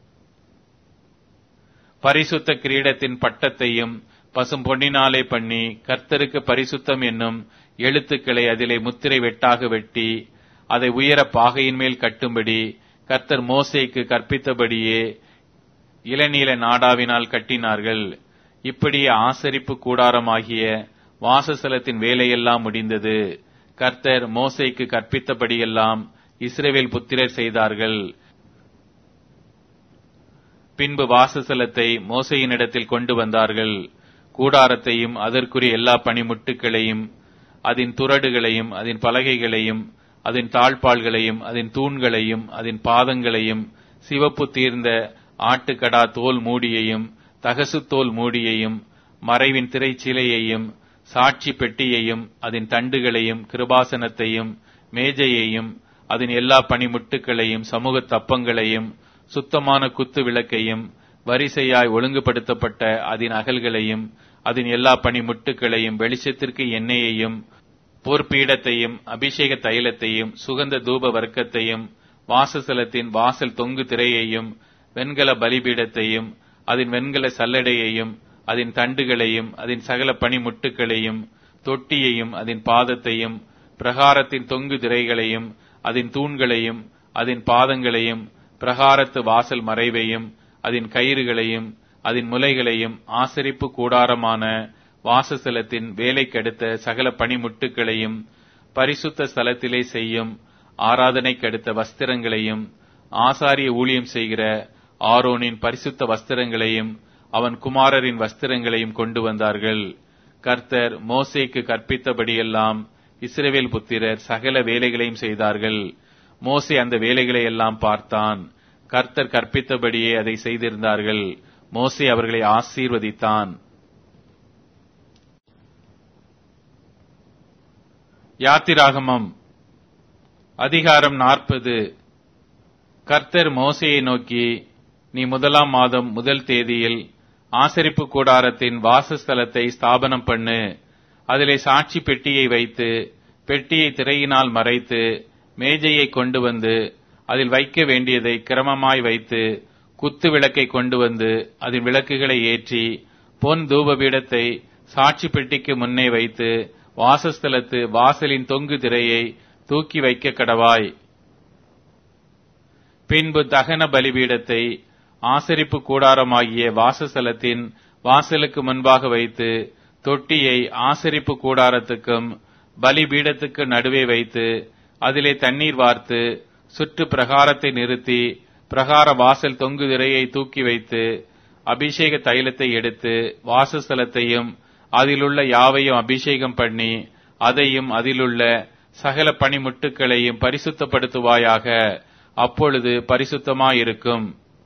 பரிசுத்த கிரீடத்தின் பட்டத்தையும் பசும் பொன்னினாலே பண்ணி கர்த்தருக்கு பரிசுத்தம் என்னும் எழுத்துக்களை அதிலே முத்திரை வெட்டாக வெட்டி அதை உயர பாகையின் மேல் கட்டும்படி கர்த்தர் மோசேக்கு கற்பித்தபடியே இளநீல நாடாவினால் கட்டினார்கள். இப்படியே ஆசரிப்பு கூடாரமாகிய வாசஸ்தலத்தின் வேலையெல்லாம் முடிந்தது. கர்த்தர் மோசேக்கு கற்பித்தபடியெல்லாம் இஸ்ரவேல் புத்திரர் செய்தார்கள். பின்பு வாசஸ்தலத்தை மோசேயினிடத்தில் கொண்டு வந்தார்கள். கூடாரத்தையும் அதற்குரிய எல்லா பணிமுட்டுகளையும் அதன் துறடுகளையும் அதன் பலகைகளையும் அதன் தாழ்பாள்களையும் அதன் தூண்களையும் அதன் பாதங்களையும் சிவப்பு தீர்ந்த ஆட்டுக்கடா தோல் மூடியையும் தகசு தோல் மூடியையும் மறைவின் திரைச்சீலையையும் சாட்சி பெட்டியையும் அதன் தண்டுகளையும் கிருபாசனத்தையும் மேஜையையும் அதன் எல்லா பணிமுட்டுகளையும் சமூக தப்பங்களையும் சுத்தமான குத்து விளக்கையும் வரிசையாய் ஒழுங்குபடுத்தப்பட்ட அதன் அகல்களையும் அதன் எல்லா பணிமுட்டுகளையும் வெளிச்சத்திற்கு எண்ணெயையும் போர்ப்பீடத்தையும் அபிஷேக தைலத்தையும் சுகந்த தூப வர்க்கத்தையும் வாசஸ்தலத்தின் வாசல் தொங்கு திரையையும் வெண்கல பலிபீடத்தையும் அதன் வெண்கல சல்லடையையும் அதன் தண்டுகளையும் அதன் சகல பணிமுட்டுகளையும் தொட்டியையும் அதன் பாதத்தையும் பிரகாரத்தின் தொங்கு திரைகளையும் அதன் தூண்களையும் அதன் பாதங்களையும் பிரகாரத்து வாசல் மறைவையும் அதன் கயிறுகளையும் அதன் முலைகளையும் ஆசரிப்பு கூடாரமான வாசஸ்தலத்தின் வேலைக்கடுத்த சகல பணிமுட்டுகளையும் பரிசுத்த ஸ்தலத்திலே செய்யும் ஆராதனைக்கடுத்த வஸ்திரங்களையும் ஆசாரிய ஊழியம் செய்கிற ஆரோனின் பரிசுத்த வஸ்திரங்களையும் அவன் குமாரரின் வஸ்திரங்களையும் கொண்டு வந்தார்கள். கர்த்தர் மோசேக்கு கற்பித்தபடியெல்லாம் இஸ்ரவேல் புத்திரர் சகல வேலைகளையும் செய்தார்கள். மோசே அந்த வேலைகளை எல்லாம் பார்த்தான். கர்த்தர் கற்பித்தபடியே அதை செய்திருந்தார்கள். மோசே அவர்களை ஆசீர்வதித்தான். யாத்திராகமம் அதிகாரம் நாற்பது. கர்த்தர் மோசேயை நோக்கி, நீ முதலாம் மாதம் முதல் தேதியில் ஆசரிப்பு கூடாரத்தின் வாசஸ்தலத்தை ஸ்தாபனம் பண்ணு. அதிலே சாட்சி பெட்டியை வைத்து பெட்டியை திரையினால் மறைத்து மேஜையை கொண்டு வந்து அதில் வைக்க வேண்டியதை கிரமமாய் வைத்து குத்து விளக்கை கொண்டு வந்து அதன் விளக்குகளை ஏற்றி பொன் தூபபீடத்தை சாட்சி பெட்டிக்கு முன்னே வைத்து வாசஸ்தலத்து வாசலின் தொங்கு திரையை தூக்கி வைக்க கடவாய். பின்பு தகன பலிபீடத்தை ஆசரிப்பு கூடாரமாகிய வாசஸ்தலத்தின் வாசலுக்கு முன்பாக வைத்து தொட்டியை ஆசரிப்பு கூடாரத்துக்கும் பலிபீடத்துக்கு நடுவே வைத்து அதிலே தண்ணீர் வார்த்து சுற்று பிரகாரத்தை நிறுத்தி பிரகார வாசல் தொங்கு திரையை தூக்கி வைத்து அபிஷேக தைலத்தை எடுத்து வாசஸ்தலத்தையும் அதிலுள்ள யாவையும் அபிஷேகம் பண்ணி அதையும் அதிலுள்ள சகல பணிமுட்டுகளையும் பரிசுத்தப்படுத்துவாயாக. அப்பொழுது பரிசுத்தமாயிருக்கும்.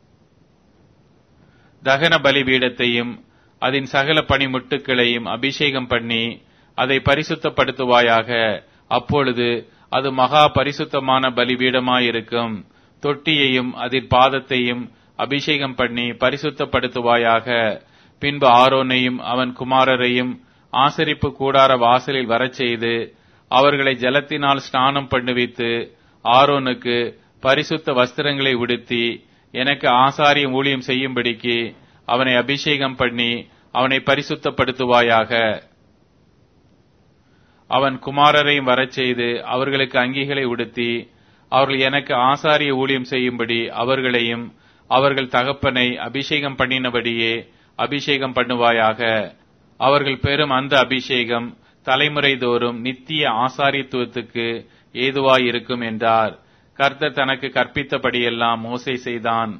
தகன பலிபீடத்தையும் அதன் சகல பணிமுட்டுகளையும் அபிஷேகம் பண்ணி அதை பரிசுத்தப்படுத்துவாயாக. அப்பொழுது அது மகா பரிசுத்தமான பலிபீடமாயிருக்கும். தொட்டியையும் அதன் பாதத்தையும் அபிஷேகம் பண்ணி பரிசுத்தப்படுத்துவாயாக. பின்பு ஆரோனையும் அவன் குமாரரையும் ஆசரிப்பு கூடார வாசலில் வரச் செய்து அவர்களை ஜலத்தினால் ஸ்நானம் பண்ணுவித்து ஆரோனுக்கு பரிசுத்த வஸ்திரங்களை உடுத்தி எனக்கு ஆசாரியம் ஊழியம் செய்யும்படிக்கு அவனை அபிஷேகம் பண்ணி அவனை பரிசுத்தப்படுத்துவாயாக. அவன் குமாரரையும் வரச் செய்து அவர்களுக்கு அங்கிகளை உடுத்தி அவர்கள் எனக்கு ஆசாரிய ஊழியம் செய்யும்படி அவர்களையும் அவர்கள் தகப்பனை அபிஷேகம் பண்ணினபடியே அபிஷேகம் பண்ணுவாயாக. அவர்கள் பெறும் அந்த அபிஷேகம் தலைமுறை தோறும் நித்திய ஆசாரியத்துவத்துக்கு ஏதுவாயிருக்கும் என்றார். கர்த்தர் தனக்கு கற்பித்தபடியெல்லாம் மோசே செய்தான்.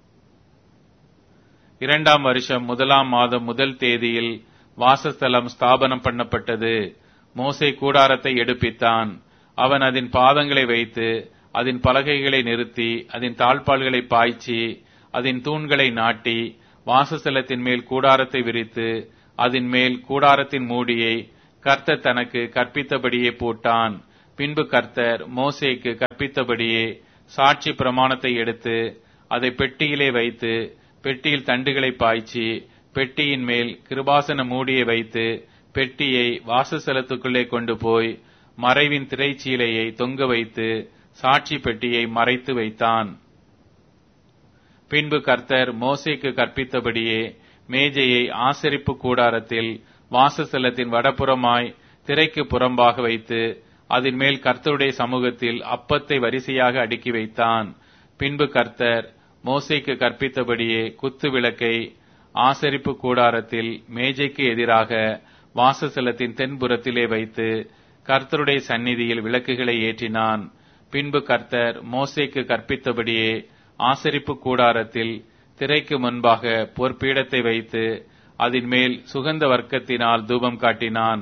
இரண்டாம் வருஷம் முதலாம் மாதம் முதல் தேதியில் வாசஸ்தலம் ஸ்தாபனம் பண்ணப்பட்டது. மோசே கூடாரத்தை எடுப்பித்தான். அவன் அதன் பாதங்களை வைத்து அதன் பலகைகளை நிறுத்தி அதன் தாழ்பாள்களை பாய்ச்சி அதன் தூண்களை நாட்டி வாசஸ்தலத்தின் மேல் கூடாரத்தை விரித்து அதன் மேல் கூடாரத்தின் மூடியை கர்த்தர் தனக்கு கற்பித்தபடியே போட்டான். பின்பு கர்த்தர் மோசேக்கு கற்பித்தபடியே சாட்சி பிரமாணத்தை எடுத்து அதை பெட்டியிலே வைத்து பெட்டியில் தண்டுகளை பாய்ச்சி பெட்டியின் மேல் கிருபாசன மூடியை வைத்து பெட்டியை வாசஸ்தலத்துக்குள்ளே கொண்டு போய் மறைவின் திரைச்சீலையை தொங்க வைத்து சாட்சி பெட்டியை மறைத்து வைத்தான். பின்பு கர்த்தர் மோசேக்கு கற்பித்தபடியே மேஜையை ஆசரிப்பு கூடாரத்தில் வாசஸ்தலத்தின் வடபுறமாய் திரைக்கு புறம்பாக வைத்து அதன் மேல் கர்த்தருடைய சமூகத்தில் அப்பத்தை வரிசையாக அடுக்கி வைத்தான். பின்பு கர்த்தர் மோசேக்கு கற்பித்தபடியே குத்து விளக்கை ஆசரிப்பு கூடாரத்தில் மேஜைக்கு எதிராக வாசஸ்தலத்தின் தென்புறத்திலே வைத்து கர்த்தருடைய சந்நிதியில் விளக்குகளை ஏற்றினான். பின்பு கர்த்தர் மோசேக்கு கற்பித்தபடியே ஆசரிப்பு கூடாரத்தில் திரைக்கு முன்பாக பொற்பீடத்தை வைத்து அதன் மேல் சுகந்த வர்க்கத்தினால் தூபம் காட்டினான்.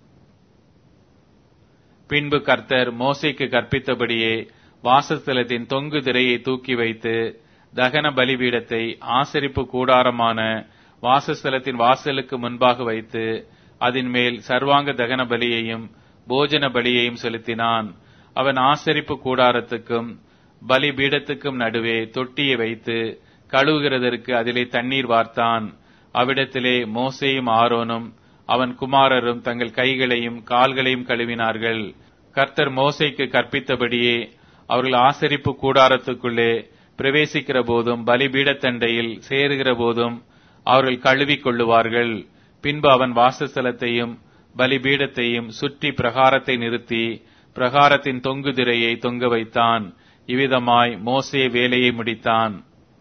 பின்பு கர்த்தர் மோசேக்கு கற்பித்தபடியே வாசஸ்தலத்தின் தொங்கு திரையை தூக்கி வைத்து தகன பலிபீடத்தை ஆசரிப்பு கூடாரமான வாசஸ்தலத்தின் வாசலுக்கு முன்பாக வைத்து அதன் மேல் சர்வாங்க தகன பலியையும் போஜன பலியையும் செலுத்தினான். அவன் ஆசரிப்பு கூடாரத்துக்கும் பலிபீடத்துக்கும் நடுவே தொட்டியை வைத்து கழுவுகிறதற்கு அதிலே தண்ணீர் வார்த்தான். அவ்விடத்திலே மோசேயும் ஆரோனும் அவன் குமாரரும் தங்கள் கைகளையும் கால்களையும் கழுவினார்கள். கர்த்தர் மோசேக்கு கற்பித்தபடியே அவர்கள் ஆசரிப்பு கூடாரத்துக்குள்ளே பிரவேசிக்கிற போதும் பலிபீடத்தண்டையில் சேருகிற போதும் அவர்கள் கழுவிக் கொள்ளுவார்கள். பின்பு அவன் வாசஸ்தலத்தையும் பலிபீடத்தையும் சுற்றி பிரகாரத்தை நிறுத்தி பிரகாரத்தின் தொங்கு திரையை தொங்க வைத்தான். இவ்விதமாய் மோசே வேலையை முடித்தான்.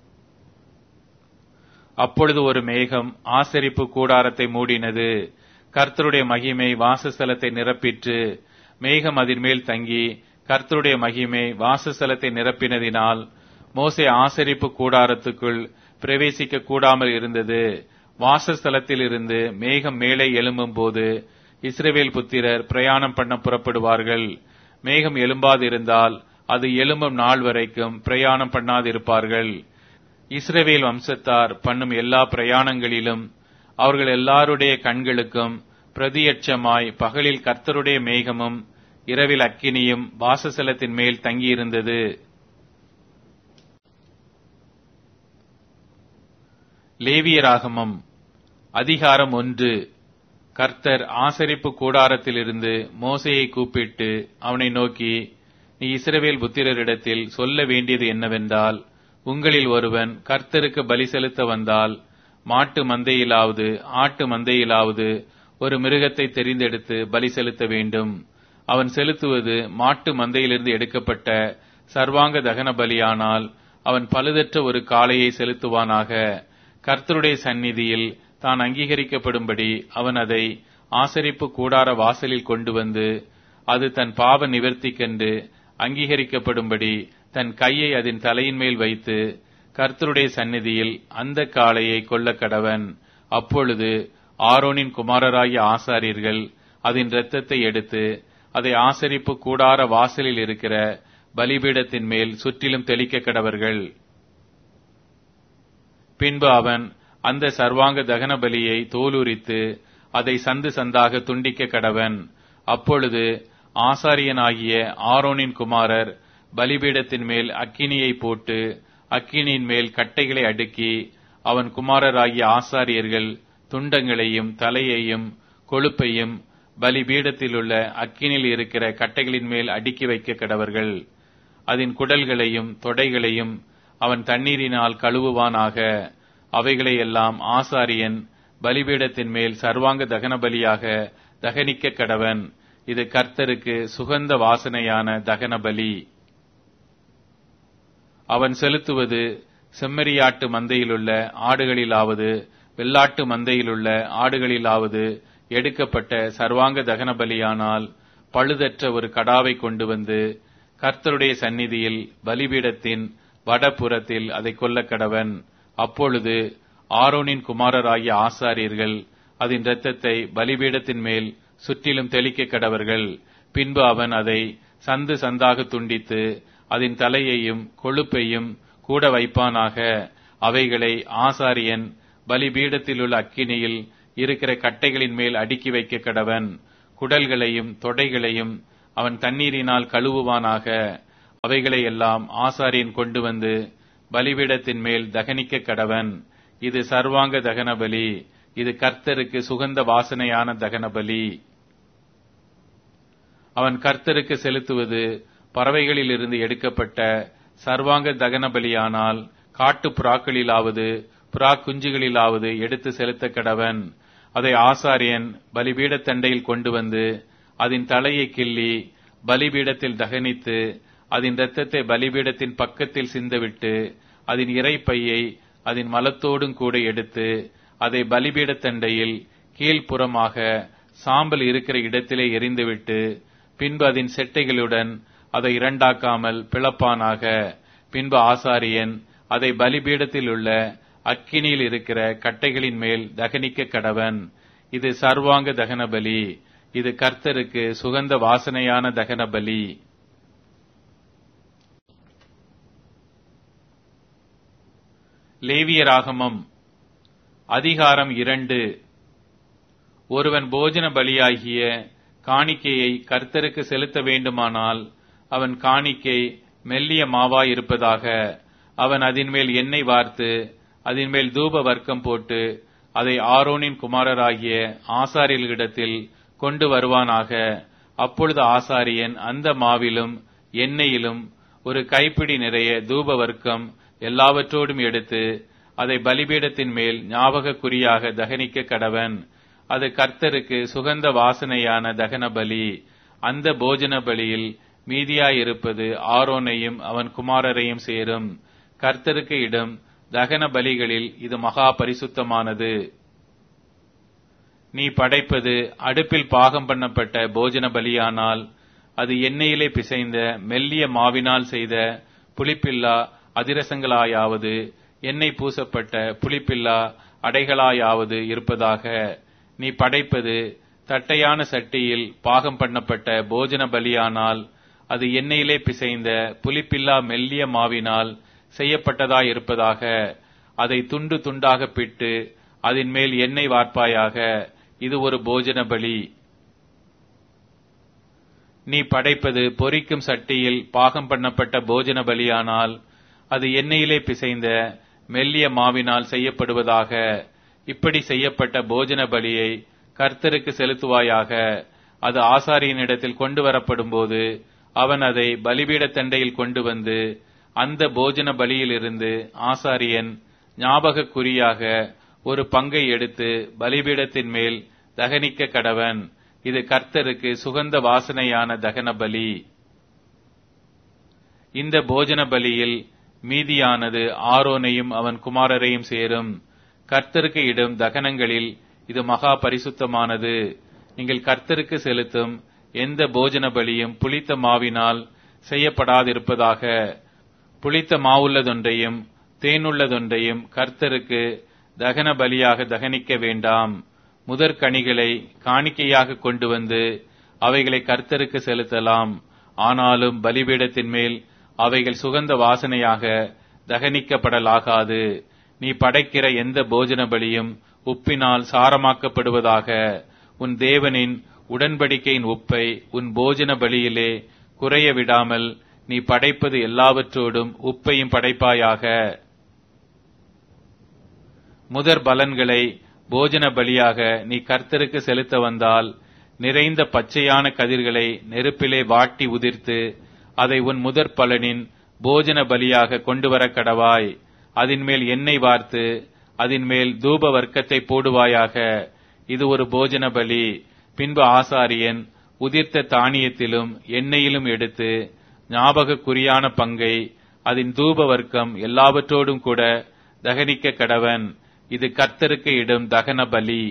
அப்பொழுது ஒரு மேகம் ஆசரிப்பு கூடாரத்தை மூடினது. கர்த்தருடைய மகிமை வாசஸ்தலத்தை நிரப்பிற்று. மேகம் அதன் மேல் தங்கி கர்த்தருடைய மகிமை வாசஸ்தலத்தை நிரப்பினதினால் மோசே ஆசரிப்பு கூடாரத்துக்குள் பிரவேசிக்க கூடாமல் இருந்தது. வாசஸ்தலத்தில் இருந்து மேகம் மேலே எழும்பும் போது இஸ்ரவேல் புத்திரர் பிரயாணம் பண்ண புறப்படுவார்கள். மேகம் எழும்பாதிருந்தால் அது எழும்பும் நாள் வரைக்கும் பிரயாணம் பண்ணாதிருப்பார்கள். இஸ்ரவேல் வம்சத்தார் பண்ணும் எல்லா பிரயாணங்களிலும் அவர்கள் எல்லாருடைய கண்களுக்கும் பிரதியட்சமாய் பகலில் கர்த்தருடைய மேகமும் இரவில் அக்கினியும் வாசஸ்தலத்தின் மேல் தங்கியிருந்தது. லேவியராகமம் அதிகாரம் ஒன்று. கர்த்தர் ஆசரிப்பு கூடாரத்திலிருந்து மோசேயை கூப்பிட்டு அவனை நோக்கி, நீ இஸ்ரவேல் புத்திரரிடத்தில் சொல்ல வேண்டியது என்னவென்றால், உங்களில் ஒருவன் கர்த்தருக்கு பலி செலுத்த வந்தால் மாட்டு மந்தையிலாவது ஆட்டு மந்தையிலாவது ஒரு மிருகத்தை தெரிந்தெடுத்து பலி செலுத்த வேண்டும். அவன் செலுத்துவது மாட்டு மந்தையிலிருந்து எடுக்கப்பட்ட சர்வாங்க தகன பலியானால் அவன் பழுதற்ற ஒரு காளையை செலுத்துவானாக. கர்த்தருடைய சந்நிதியில் தான் அங்கீகரிக்கப்படும்படி அவன் அதை ஆசரிப்பு கூடார வாசலில் கொண்டு வந்து அது தன் பாவ நிவர்த்திக்கென்று அங்கீகரிக்கப்படும்படி தன் கையை அதன் தலையின் மேல் வைத்து கர்த்தருடைய சந்நிதியில் அந்த காளையை கொல்ல கடவன். அப்பொழுது ஆரோனின் குமாரராகிய ஆசாரியர்கள் அதன் இரத்தத்தை எடுத்து அதை ஆசரிப்பு கூடார வாசலில் இருக்கிற பலிபீடத்தின் மேல் சுற்றிலும் தெளிக்க கடவர்கள். பின்பு அவன் அந்த சர்வாங்க தகன பலியை தோலுரித்து அதை சந்து சந்தாக துண்டிக்க கடவன். அப்பொழுது ஆசாரியனாகிய ஆரோனின் குமாரர் பலிபீடத்தின் மேல் அக்கினியை போட்டு அக்கினியின் மேல் கட்டைகளை அடுக்கி அவன் குமாரராகிய ஆசாரியர்கள் துண்டங்களையும் தலையையும் கொழுப்பையும் பலிபீடத்திலுள்ள அக்கினியில் இருக்கிற கட்டைகளின் மேல் அடுக்கி வைக்க கடவர்கள். அதன் குடல்களையும் தொடைகளையும் அவன் தண்ணீரினால் கழுவுவானாக. அவைகளை எல்லாம் ஆசாரியன் பலிபீடத்தின் மேல் சர்வாங்க தகன பலியாக தகனிக்க கடவன். இது கர்த்தருக்கு சுகந்த வாசனையான தகன பலி. அவன் செலுத்துவது செம்மறியாட்டு மந்தையிலுள்ள ஆடுகளிலாவது வெள்ளாட்டு மந்தையிலுள்ள ஆடுகளிலாவது எடுக்கப்பட்ட சர்வாங்க தகன பலியானால் பழுதற்ற ஒரு கடாவை கொண்டு வந்து கர்த்தருடைய சந்நிதியில் பலிபீடத்தின் வடபுறத்தில் அதை கொல்ல கடவன். அப்பொழுது ஆரோனின் குமாரராகிய ஆசாரியர்கள் அதன் இரத்தத்தை பலிபீடத்தின் மேல் சுற்றிலும் தெளிக்க கடவர்கள். பின்பு அவன் அதை சந்து சந்தாக துண்டித்து அதன் தலையையும் கொழுப்பையும் கூட வைப்பானாக. அவைகளை ஆசாரியன் பலிபீடத்தில் உள்ள அக்கினியில் இருக்கிற கட்டைகளின் மேல் அடுக்கி வைக்க கடவன். குடல்களையும் தொடைகளையும் அவன் தண்ணீரினால் கழுவுவானாக. அவைகளை எல்லாம் ஆசாரியன் கொண்டு வந்து பலிபீடத்தின் மேல் தகனிக்க கடவன். இது சர்வாங்க தகன பலி. இது கர்த்தருக்கு சுகந்த வாசனையான தகன பலி. அவன் கர்த்தருக்கு செலுத்துவது பறவைகளிலிருந்து எடுக்கப்பட்ட சர்வாங்க தகன பலியானால் காட்டு புறாக்களிலாவது புறா குஞ்சுகளிலாவது எடுத்து செலுத்த கடவன். அதை ஆசாரியன் பலிபீடத்தண்டையில் கொண்டு வந்து அதன் தலையை கிள்ளி பலிபீடத்தில் தகனித்து அதன் இரத்தத்தை பலிபீடத்தின் பக்கத்தில் சிந்தவிட்டு அதன் இறைப்பையை அதன் மலத்தோடும் கூட எடுத்து அதை பலிபீடத்தண்டையில் கீழ்ப்புறமாக சாம்பல் இருக்கிற இடத்திலே எரிந்துவிட்டு பின்பு அதன் செட்டைகளுடன் அதை இரண்டாக்காமல் பிளப்பானாக. பின்பு ஆசாரியன் அதை பலிபீடத்தில் உள்ள அக்கினியில் இருக்கிற கட்டைகளின் மேல் தகனிக்க கடவன். இது சர்வாங்க தகன பலி. இது கர்த்தருக்கு சுகந்த வாசனையான தகன பலி. லேவியராகமம் அதிகாரம் இரண்டு. ஒருவன் போஜன பலியாகிய காணிக்கையை கர்த்தருக்கு செலுத்த வேண்டுமானால் அவன் காணிக்கை மெல்லிய மாவாய் இருப்பதாக. அவன் அதன் மேல் எண்ணெய் வார்த்து அதன் மேல் தூப வர்க்கம் போட்டு அதை ஆரோனின் குமாரராகிய ஆசாரியர்களிடத்தில் கொண்டு வருவானாக. அப்பொழுது ஆசாரியன் அந்த மாவிலும் எண்ணெயிலும் ஒரு கைப்பிடி நிறைய தூப வர்க்கம் எல்லாவற்றோடும் எடுத்து அதை பலிபீடத்தின் மேல் ஞாபக குறியாக தகனிக்க கடவன். அது கர்த்தருக்கு சுகந்த வாசனையான தகன பலி. அந்த போஜன பலியில் மீதியாயிருப்பது ஆரோனையும் அவன் குமாரரையும் சேரும். கர்த்தருக்கு இடும் தகன பலிகளில் இது மகா பரிசுத்தமானது. நீ படைப்பது அடுப்பில் பாகம் பண்ணப்பட்ட போஜன பலியானால் அது எண்ணெயிலே பிசைந்த மெல்லிய மாவினால் செய்த புளிப்பில்லா அதிரசங்களாயாவது எண்ணெய் பூசப்பட்ட புளிப்பில்லா அடைகளாயாவது இருப்பதாக. நீ படைப்பது தட்டையான சட்டியில் பாகம் பண்ணப்பட்ட போஜன பலியானால் அது எண்ணெயிலே பிசைந்த புளிப்பில்லா மெல்லிய மாவினால் செய்யப்பட்டதாயிருப்பதாக. அதை துண்டு துண்டாக பிட்டு அதன் மேல் எண்ணெய் வார்ப்பாயாக. இது ஒரு போஜன பலி. நீ படைப்பது பொரிக்கும் சட்டியில் பாகம் பண்ணப்பட்ட போஜன பலியானால் அது எண்ணெயிலே பிசைந்த மெல்லிய மாவினால் செய்யப்படுவதாக. இப்படி செய்யப்பட்ட போஜன பலியை கர்த்தருக்கு செலுத்துவாயாக. அது ஆசாரியனிடத்தில் கொண்டு வரப்படும் போது அவன் அதை பலிபீடத்தண்டையில் கொண்டு வந்து அந்த போஜன பலியிலிருந்து ஆசாரியன் ஞாபக குறியாக ஒரு பங்கை எடுத்து பலிபீடத்தின் மேல் தகனிக்க கடவன். இது கர்த்தருக்கு சுகந்த வாசனையான தகன பலி. இந்த போஜன பலியில் மீதியானது ஆரோனையும் அவன் குமாரரையும் சேரும். கர்த்தருக்கு இடும் தகனங்களில் இது மகா பரிசுத்தமானது. நீங்கள் கர்த்தருக்கு செலுத்தும் எந்த போஜன பலியும் புளித்த மாவினால் செய்யப்படாதிருப்பதாக. புளித்த மாவுள்ளதொன்றையும் தேனுள்ளதொன்றையும் கர்த்தருக்கு தகன பலியாக தகனிக்க வேண்டாம். முதற்கனிகளை காணிக்கையாக கொண்டு வந்து அவைகளை கர்த்தருக்கு செலுத்தலாம். ஆனாலும் பலிபீடத்தின் மேல் அவைகள் சுகந்த வாசனையாக தகனிக்கப்படலாகாது. நீ படைக்கிற எந்த போஜன பலியும் உப்பினால் சாரமாக்கப்படுவதாக. உன் தேவனின் உடன்படிக்கையின் உப்பை உன் போஜன பலியிலே குறைய விடாமல் நீ படைப்பது எல்லாவற்றோடும் உப்பையும் படைப்பாயாக. முதற் பலன்களை போஜன பலியாக நீ கர்த்தருக்கு செலுத்த வந்தால் நிறைந்த பச்சையான கதிர்களை நெருப்பிலே வாட்டி உதிர்த்து அதை உன் முதற் பலனின் போஜன பலியாக கொண்டு வர கடவாய். அதன் மேல் எண்ணெய் வார்த்து அதன் மேல் தூப வர்க்கத்தை போடுவாயாக. இது ஒரு போஜன பலி. பின்பு ஆசாரியன் உதிர்த்த தானியத்திலும் எண்ணெயிலும் எடுத்து ஞாபக குறியான பங்கை அதன் தூப வர்க்கம் எல்லாவற்றோடும் கூட தகனிக்க கடவன். இது கர்த்தருக்கு இடும் தகன பலி.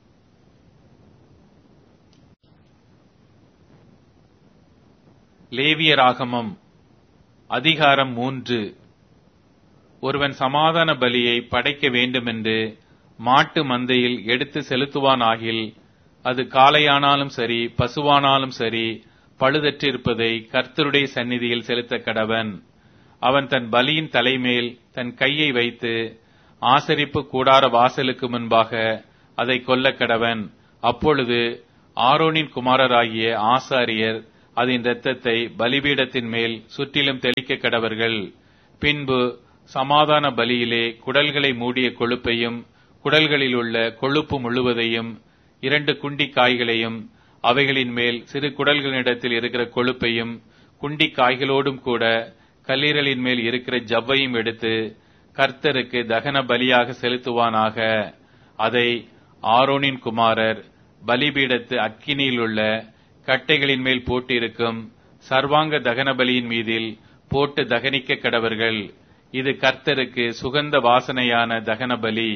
லேவியராகமம் அதிகாரம் மூன்று. ஒருவன் சமாதான பலியை படைக்க வேண்டுமென்று மாட்டு மந்தையில் எடுத்து செலுத்துவானாகில் அது காளையானாலும் சரி பசுவானாலும் சரி பழுதற்றிருப்பதை கர்த்தருடைய சந்நிதியில் செலுத்த கடவன். அவன் தன் பலியின் தலைமேல் தன் கையை வைத்து ஆசரிப்பு கூடார வாசலுக்கு முன்பாக அதை கொல்ல கடவன். அப்பொழுது ஆரோனின் குமாரராகிய ஆசாரியர் அதன் இரத்தத்தை பலிபீடத்தின் மேல் சுற்றிலும் தெளிக்க கடவர்கள். பின்பு சமாதான பலியிலே குடல்களை மூடிய கொழுப்பையும் குடல்களில் உள்ள கொழுப்பு முழுவதையும் இரண்டு குண்டி காய்களையும் அவைகளின் மேல் சிறு குடல்களிடத்தில் இருக்கிற கொழுப்பையும் குண்டி காய்களோடும் கூட கல்லீரலின் மேல் இருக்கிற ஜவ்வையும் எடுத்து கர்த்தருக்கு தகன பலியாக செலுத்துவானாக. அதை ஆரோனின் குமாரர் பலிபீடத்து அக்கினியில் உள்ள கட்டைகளின் மேல் போட்டிருக்கும் சர்வாங்க தகன பலியின் மீதில் போட்டு தகனிக்க கடவர்கள். இது கர்த்தருக்கு சுகந்த வாசனையான தகன பலி.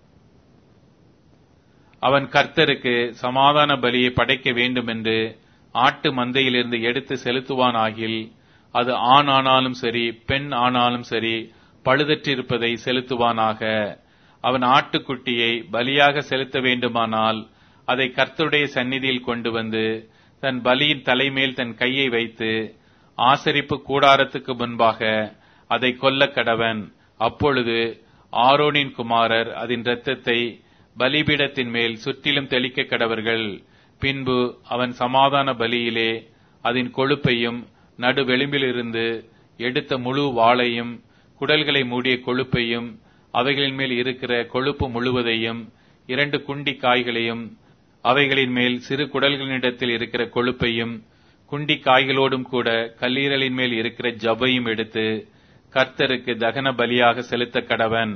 அவன் கர்த்தருக்கு சமாதான பலியை படைக்க வேண்டும் என்று ஆட்டு மந்தையிலிருந்து எடுத்து செலுத்துவானாகில் அது ஆண் ஆனாலும் சரி பெண் ஆனாலும் சரி பழுதற்றிருப்பதை செலுத்துவானாக. அவன் ஆட்டுக்குட்டியை பலியாக செலுத்த வேண்டுமானால் அதை கர்த்தருடைய சந்நிதியில் கொண்டு வந்து தன் பலியின் தலைமேல் தன் கையை வைத்து ஆசரிப்பு கூடாரத்துக்கு முன்பாக அதை கொல்ல கடவன். அப்பொழுது ஆரோனின் குமாரர் அதன் இரத்தத்தை பலிபீடத்தின் மேல் சுற்றிலும் தெளிக்க கடவர்கள். பின்பு அவன் சமாதான பலியிலே அதன் கொழுப்பையும் நடு வெளிம்பிலிருந்து எடுத்த முழு வாளையும் குடல்களை மூடிய கொழுப்பையும் அவைகளின் மேல் இருக்கிற கொழுப்பு முழுவதையும் இரண்டு குண்டி காய்களையும் அவைகளின் மேல் சிறு குடல்களினிடத்தில் இருக்கிற கொழுப்பையும் குண்டி காய்களோடும் கூட கல்லீரலின் மேல் இருக்கிற ஜவ்வையும் எடுத்து கர்த்தருக்கு தகன பலியாக செலுத்த கடவன்.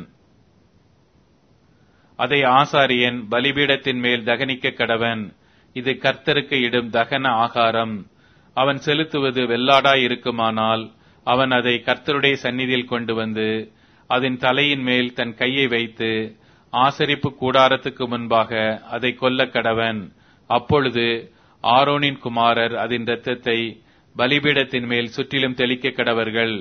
அதை ஆசாரியன் பலிபீடத்தின் மேல் தகனிக்க கடவன். இது கர்த்தருக்கு இடும் தகன ஆகாரம். அவன் செலுத்துவது வெள்ளாடாய் இருக்குமானால் அவன் அதை கர்த்தருடைய சந்நிதியில் கொண்டு வந்து அதன் தலையின் மேல் தன் கையை வைத்து ஆசரிப்பு கூடாரத்துக்கு முன்பாக அதை கொல்ல கடவன். அப்பொழுது ஆரோனின் குமாரர் அதன் இரத்தத்தை பலிபீடத்தின் மேல் சுற்றிலும் தெளிக்க கடவர்கள்.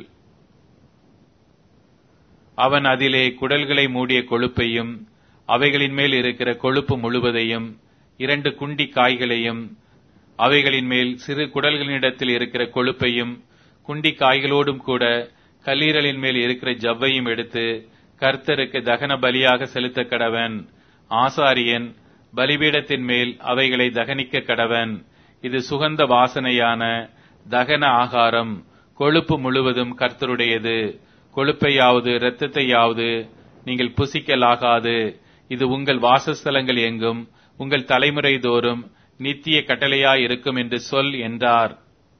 அவன் அதிலே குடல்களை மூடிய கொழுப்பையும் அவைகளின் மேல் இருக்கிற கொழுப்பு முழுவதையும் இரண்டு குண்டி காய்களையும் அவைகளின் மேல் சிறு குடல்களினிடத்தில் இருக்கிற கொழுப்பையும் குண்டி காய்களோடும் கூட கல்லீரலின் மேல் இருக்கிற ஜவ்வையும் எடுத்து கர்த்தருக்கு தகன பலியாக செலுத்த கடவன். ஆசாரியன் பலிபீடத்தின் மேல் அவைகளை தகனிக்க கடவன். இது சுகந்த வாசனையான தகன ஆகாரம். கொழுப்பு முழுவதும் கர்த்தருடையது. கொழுப்பையாவது இரத்தத்தையாவது நீங்கள் புசிக்கலாகாது. இது உங்கள் வாசஸ்தலங்கள் எங்கும் உங்கள் தலைமுறை தோறும் நித்திய கட்டளையாயிருக்கும் என்று சொல் என்றார்.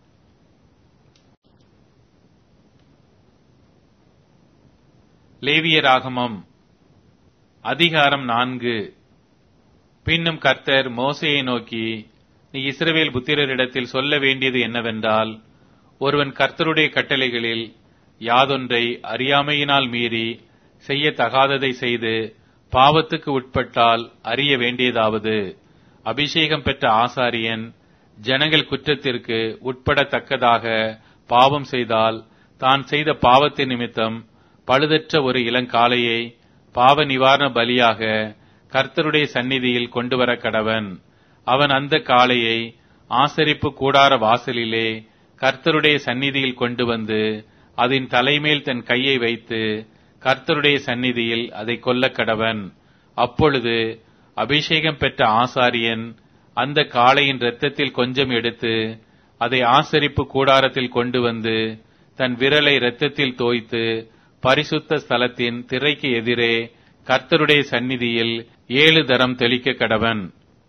லேவியராகமம் அதிகாரம் நான்கு. பின்னும் கர்த்தர் மோசேயை நோக்கி, நீ இஸ்ரவேல் புத்திரரிடத்தில் சொல்ல வேண்டியது என்னவென்றால், ஒருவன் கர்த்தருடைய கட்டளைகளில் யாதொன்றை அறியாமையினால் மீறி செய்யத்தகாததை செய்து பாவத்துக்கு உட்பட்டால் அறிய வேண்டியதாவது, அபிஷேகம் பெற்ற ஆசாரியன் ஜனங்கள் குற்றத்திற்கு உட்படத்தக்கதாக பாவம் செய்தால் தான் செய்த பாவத்தின் நிமித்தம் பழுதற்ற ஒரு இளங்காளையை பாவ நிவாரண பலியாக கர்த்தருடைய சந்நிதியில் கொண்டு வர கடவன். அவன் அந்த காளையை ஆசரிப்பு கூடார வாசலிலே கர்த்தருடைய சந்நிதியில் கொண்டு வந்து அதன் தலைமேல் தன் கையை வைத்து கர்த்தருடைய சந்நிதியில் அதை கொல்ல கடவன். அப்பொழுது அபிஷேகம் பெற்ற ஆசாரியன் அந்த காளையின் இரத்தத்தில் கொஞ்சம் எடுத்து அதை ஆசரிப்பு கூடாரத்தில் கொண்டு வந்து தன் விரலை இரத்தத்தில் தோய்த்து பரிசுத்த ஸ்தலத்தின் திரைக்கு எதிரே கர்த்தருடைய சந்நிதியில் ஏழு தரம் தெளிக்க கடவன்.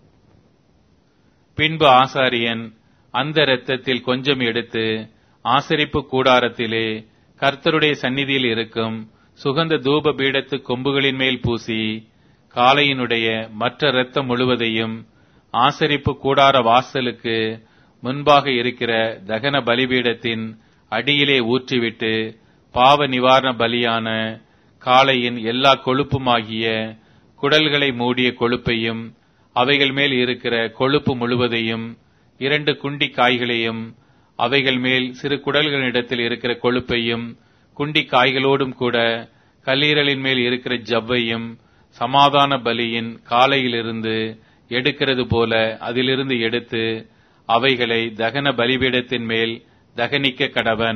பின்பு ஆசாரியன் அந்த இரத்தத்தில் கொஞ்சம் எடுத்து ஆசரிப்பு கூடாரத்திலே கர்த்தருடைய சந்நிதியில் இருக்கும் சுகந்த தூப பீடத்து கொம்புகளின் மேல் பூசி காளையினுடைய மற்ற இரத்தம் முழுவதையும் ஆசரிப்பு கூடார வாசலுக்கு முன்பாக இருக்கிற தகன பலிபீடத்தின் அடியிலே ஊற்றிவிட்டு பாவ நிவாரண பலியான காளையின் எல்லா கொழுப்புமாகிய குடல்களை மூடிய கொழுப்பையும் அவைகள் மேல் இருக்கிற கொழுப்பு முழுவதையும் இரண்டு குண்டி காய்களையும் அவைகள் மேல் சிறு குடல்களிடத்தில் இருக்கிற கொழுப்பையும் குண்டி காய்களோடும் கூட கல்லீரலின் மேல் இருக்கிற ஜவ்வையும் சமாதான பலியின் காளையிலிருந்து எடுக்கிறது போல அதிலிருந்து எடுத்து அவைகளை தகன பலிபீடத்தின் மேல் தகனிக்க கடவன்.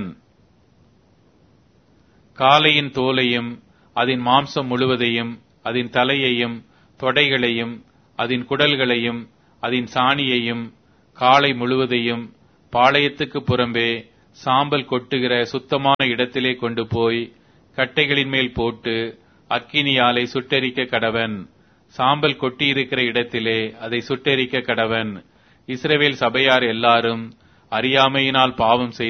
காளையின் தோலையும் அதன் மாம்சம் முழுவதையும் அதன் தலையையும் தொடைகளையும் அதன் குடல்களையும் அதன் சாணியையும் காலை முழுவதையும் பாளையத்துக்கு புறம்பே சாம்பல் கொட்டுகிற சுத்தமான இடத்திலே கொண்டு போய் கட்டைகளின் மேல் போட்டு அக்கினியாலை சுட்டெரிக்க கடவன். சாம்பல் கொட்டியிருக்கிற இடத்திலே அதை சுட்டெரிக்க கடவன். இஸ்ரவேல் சபையார் எல்லாரும் அறியாமையினால் பாவம் செய்து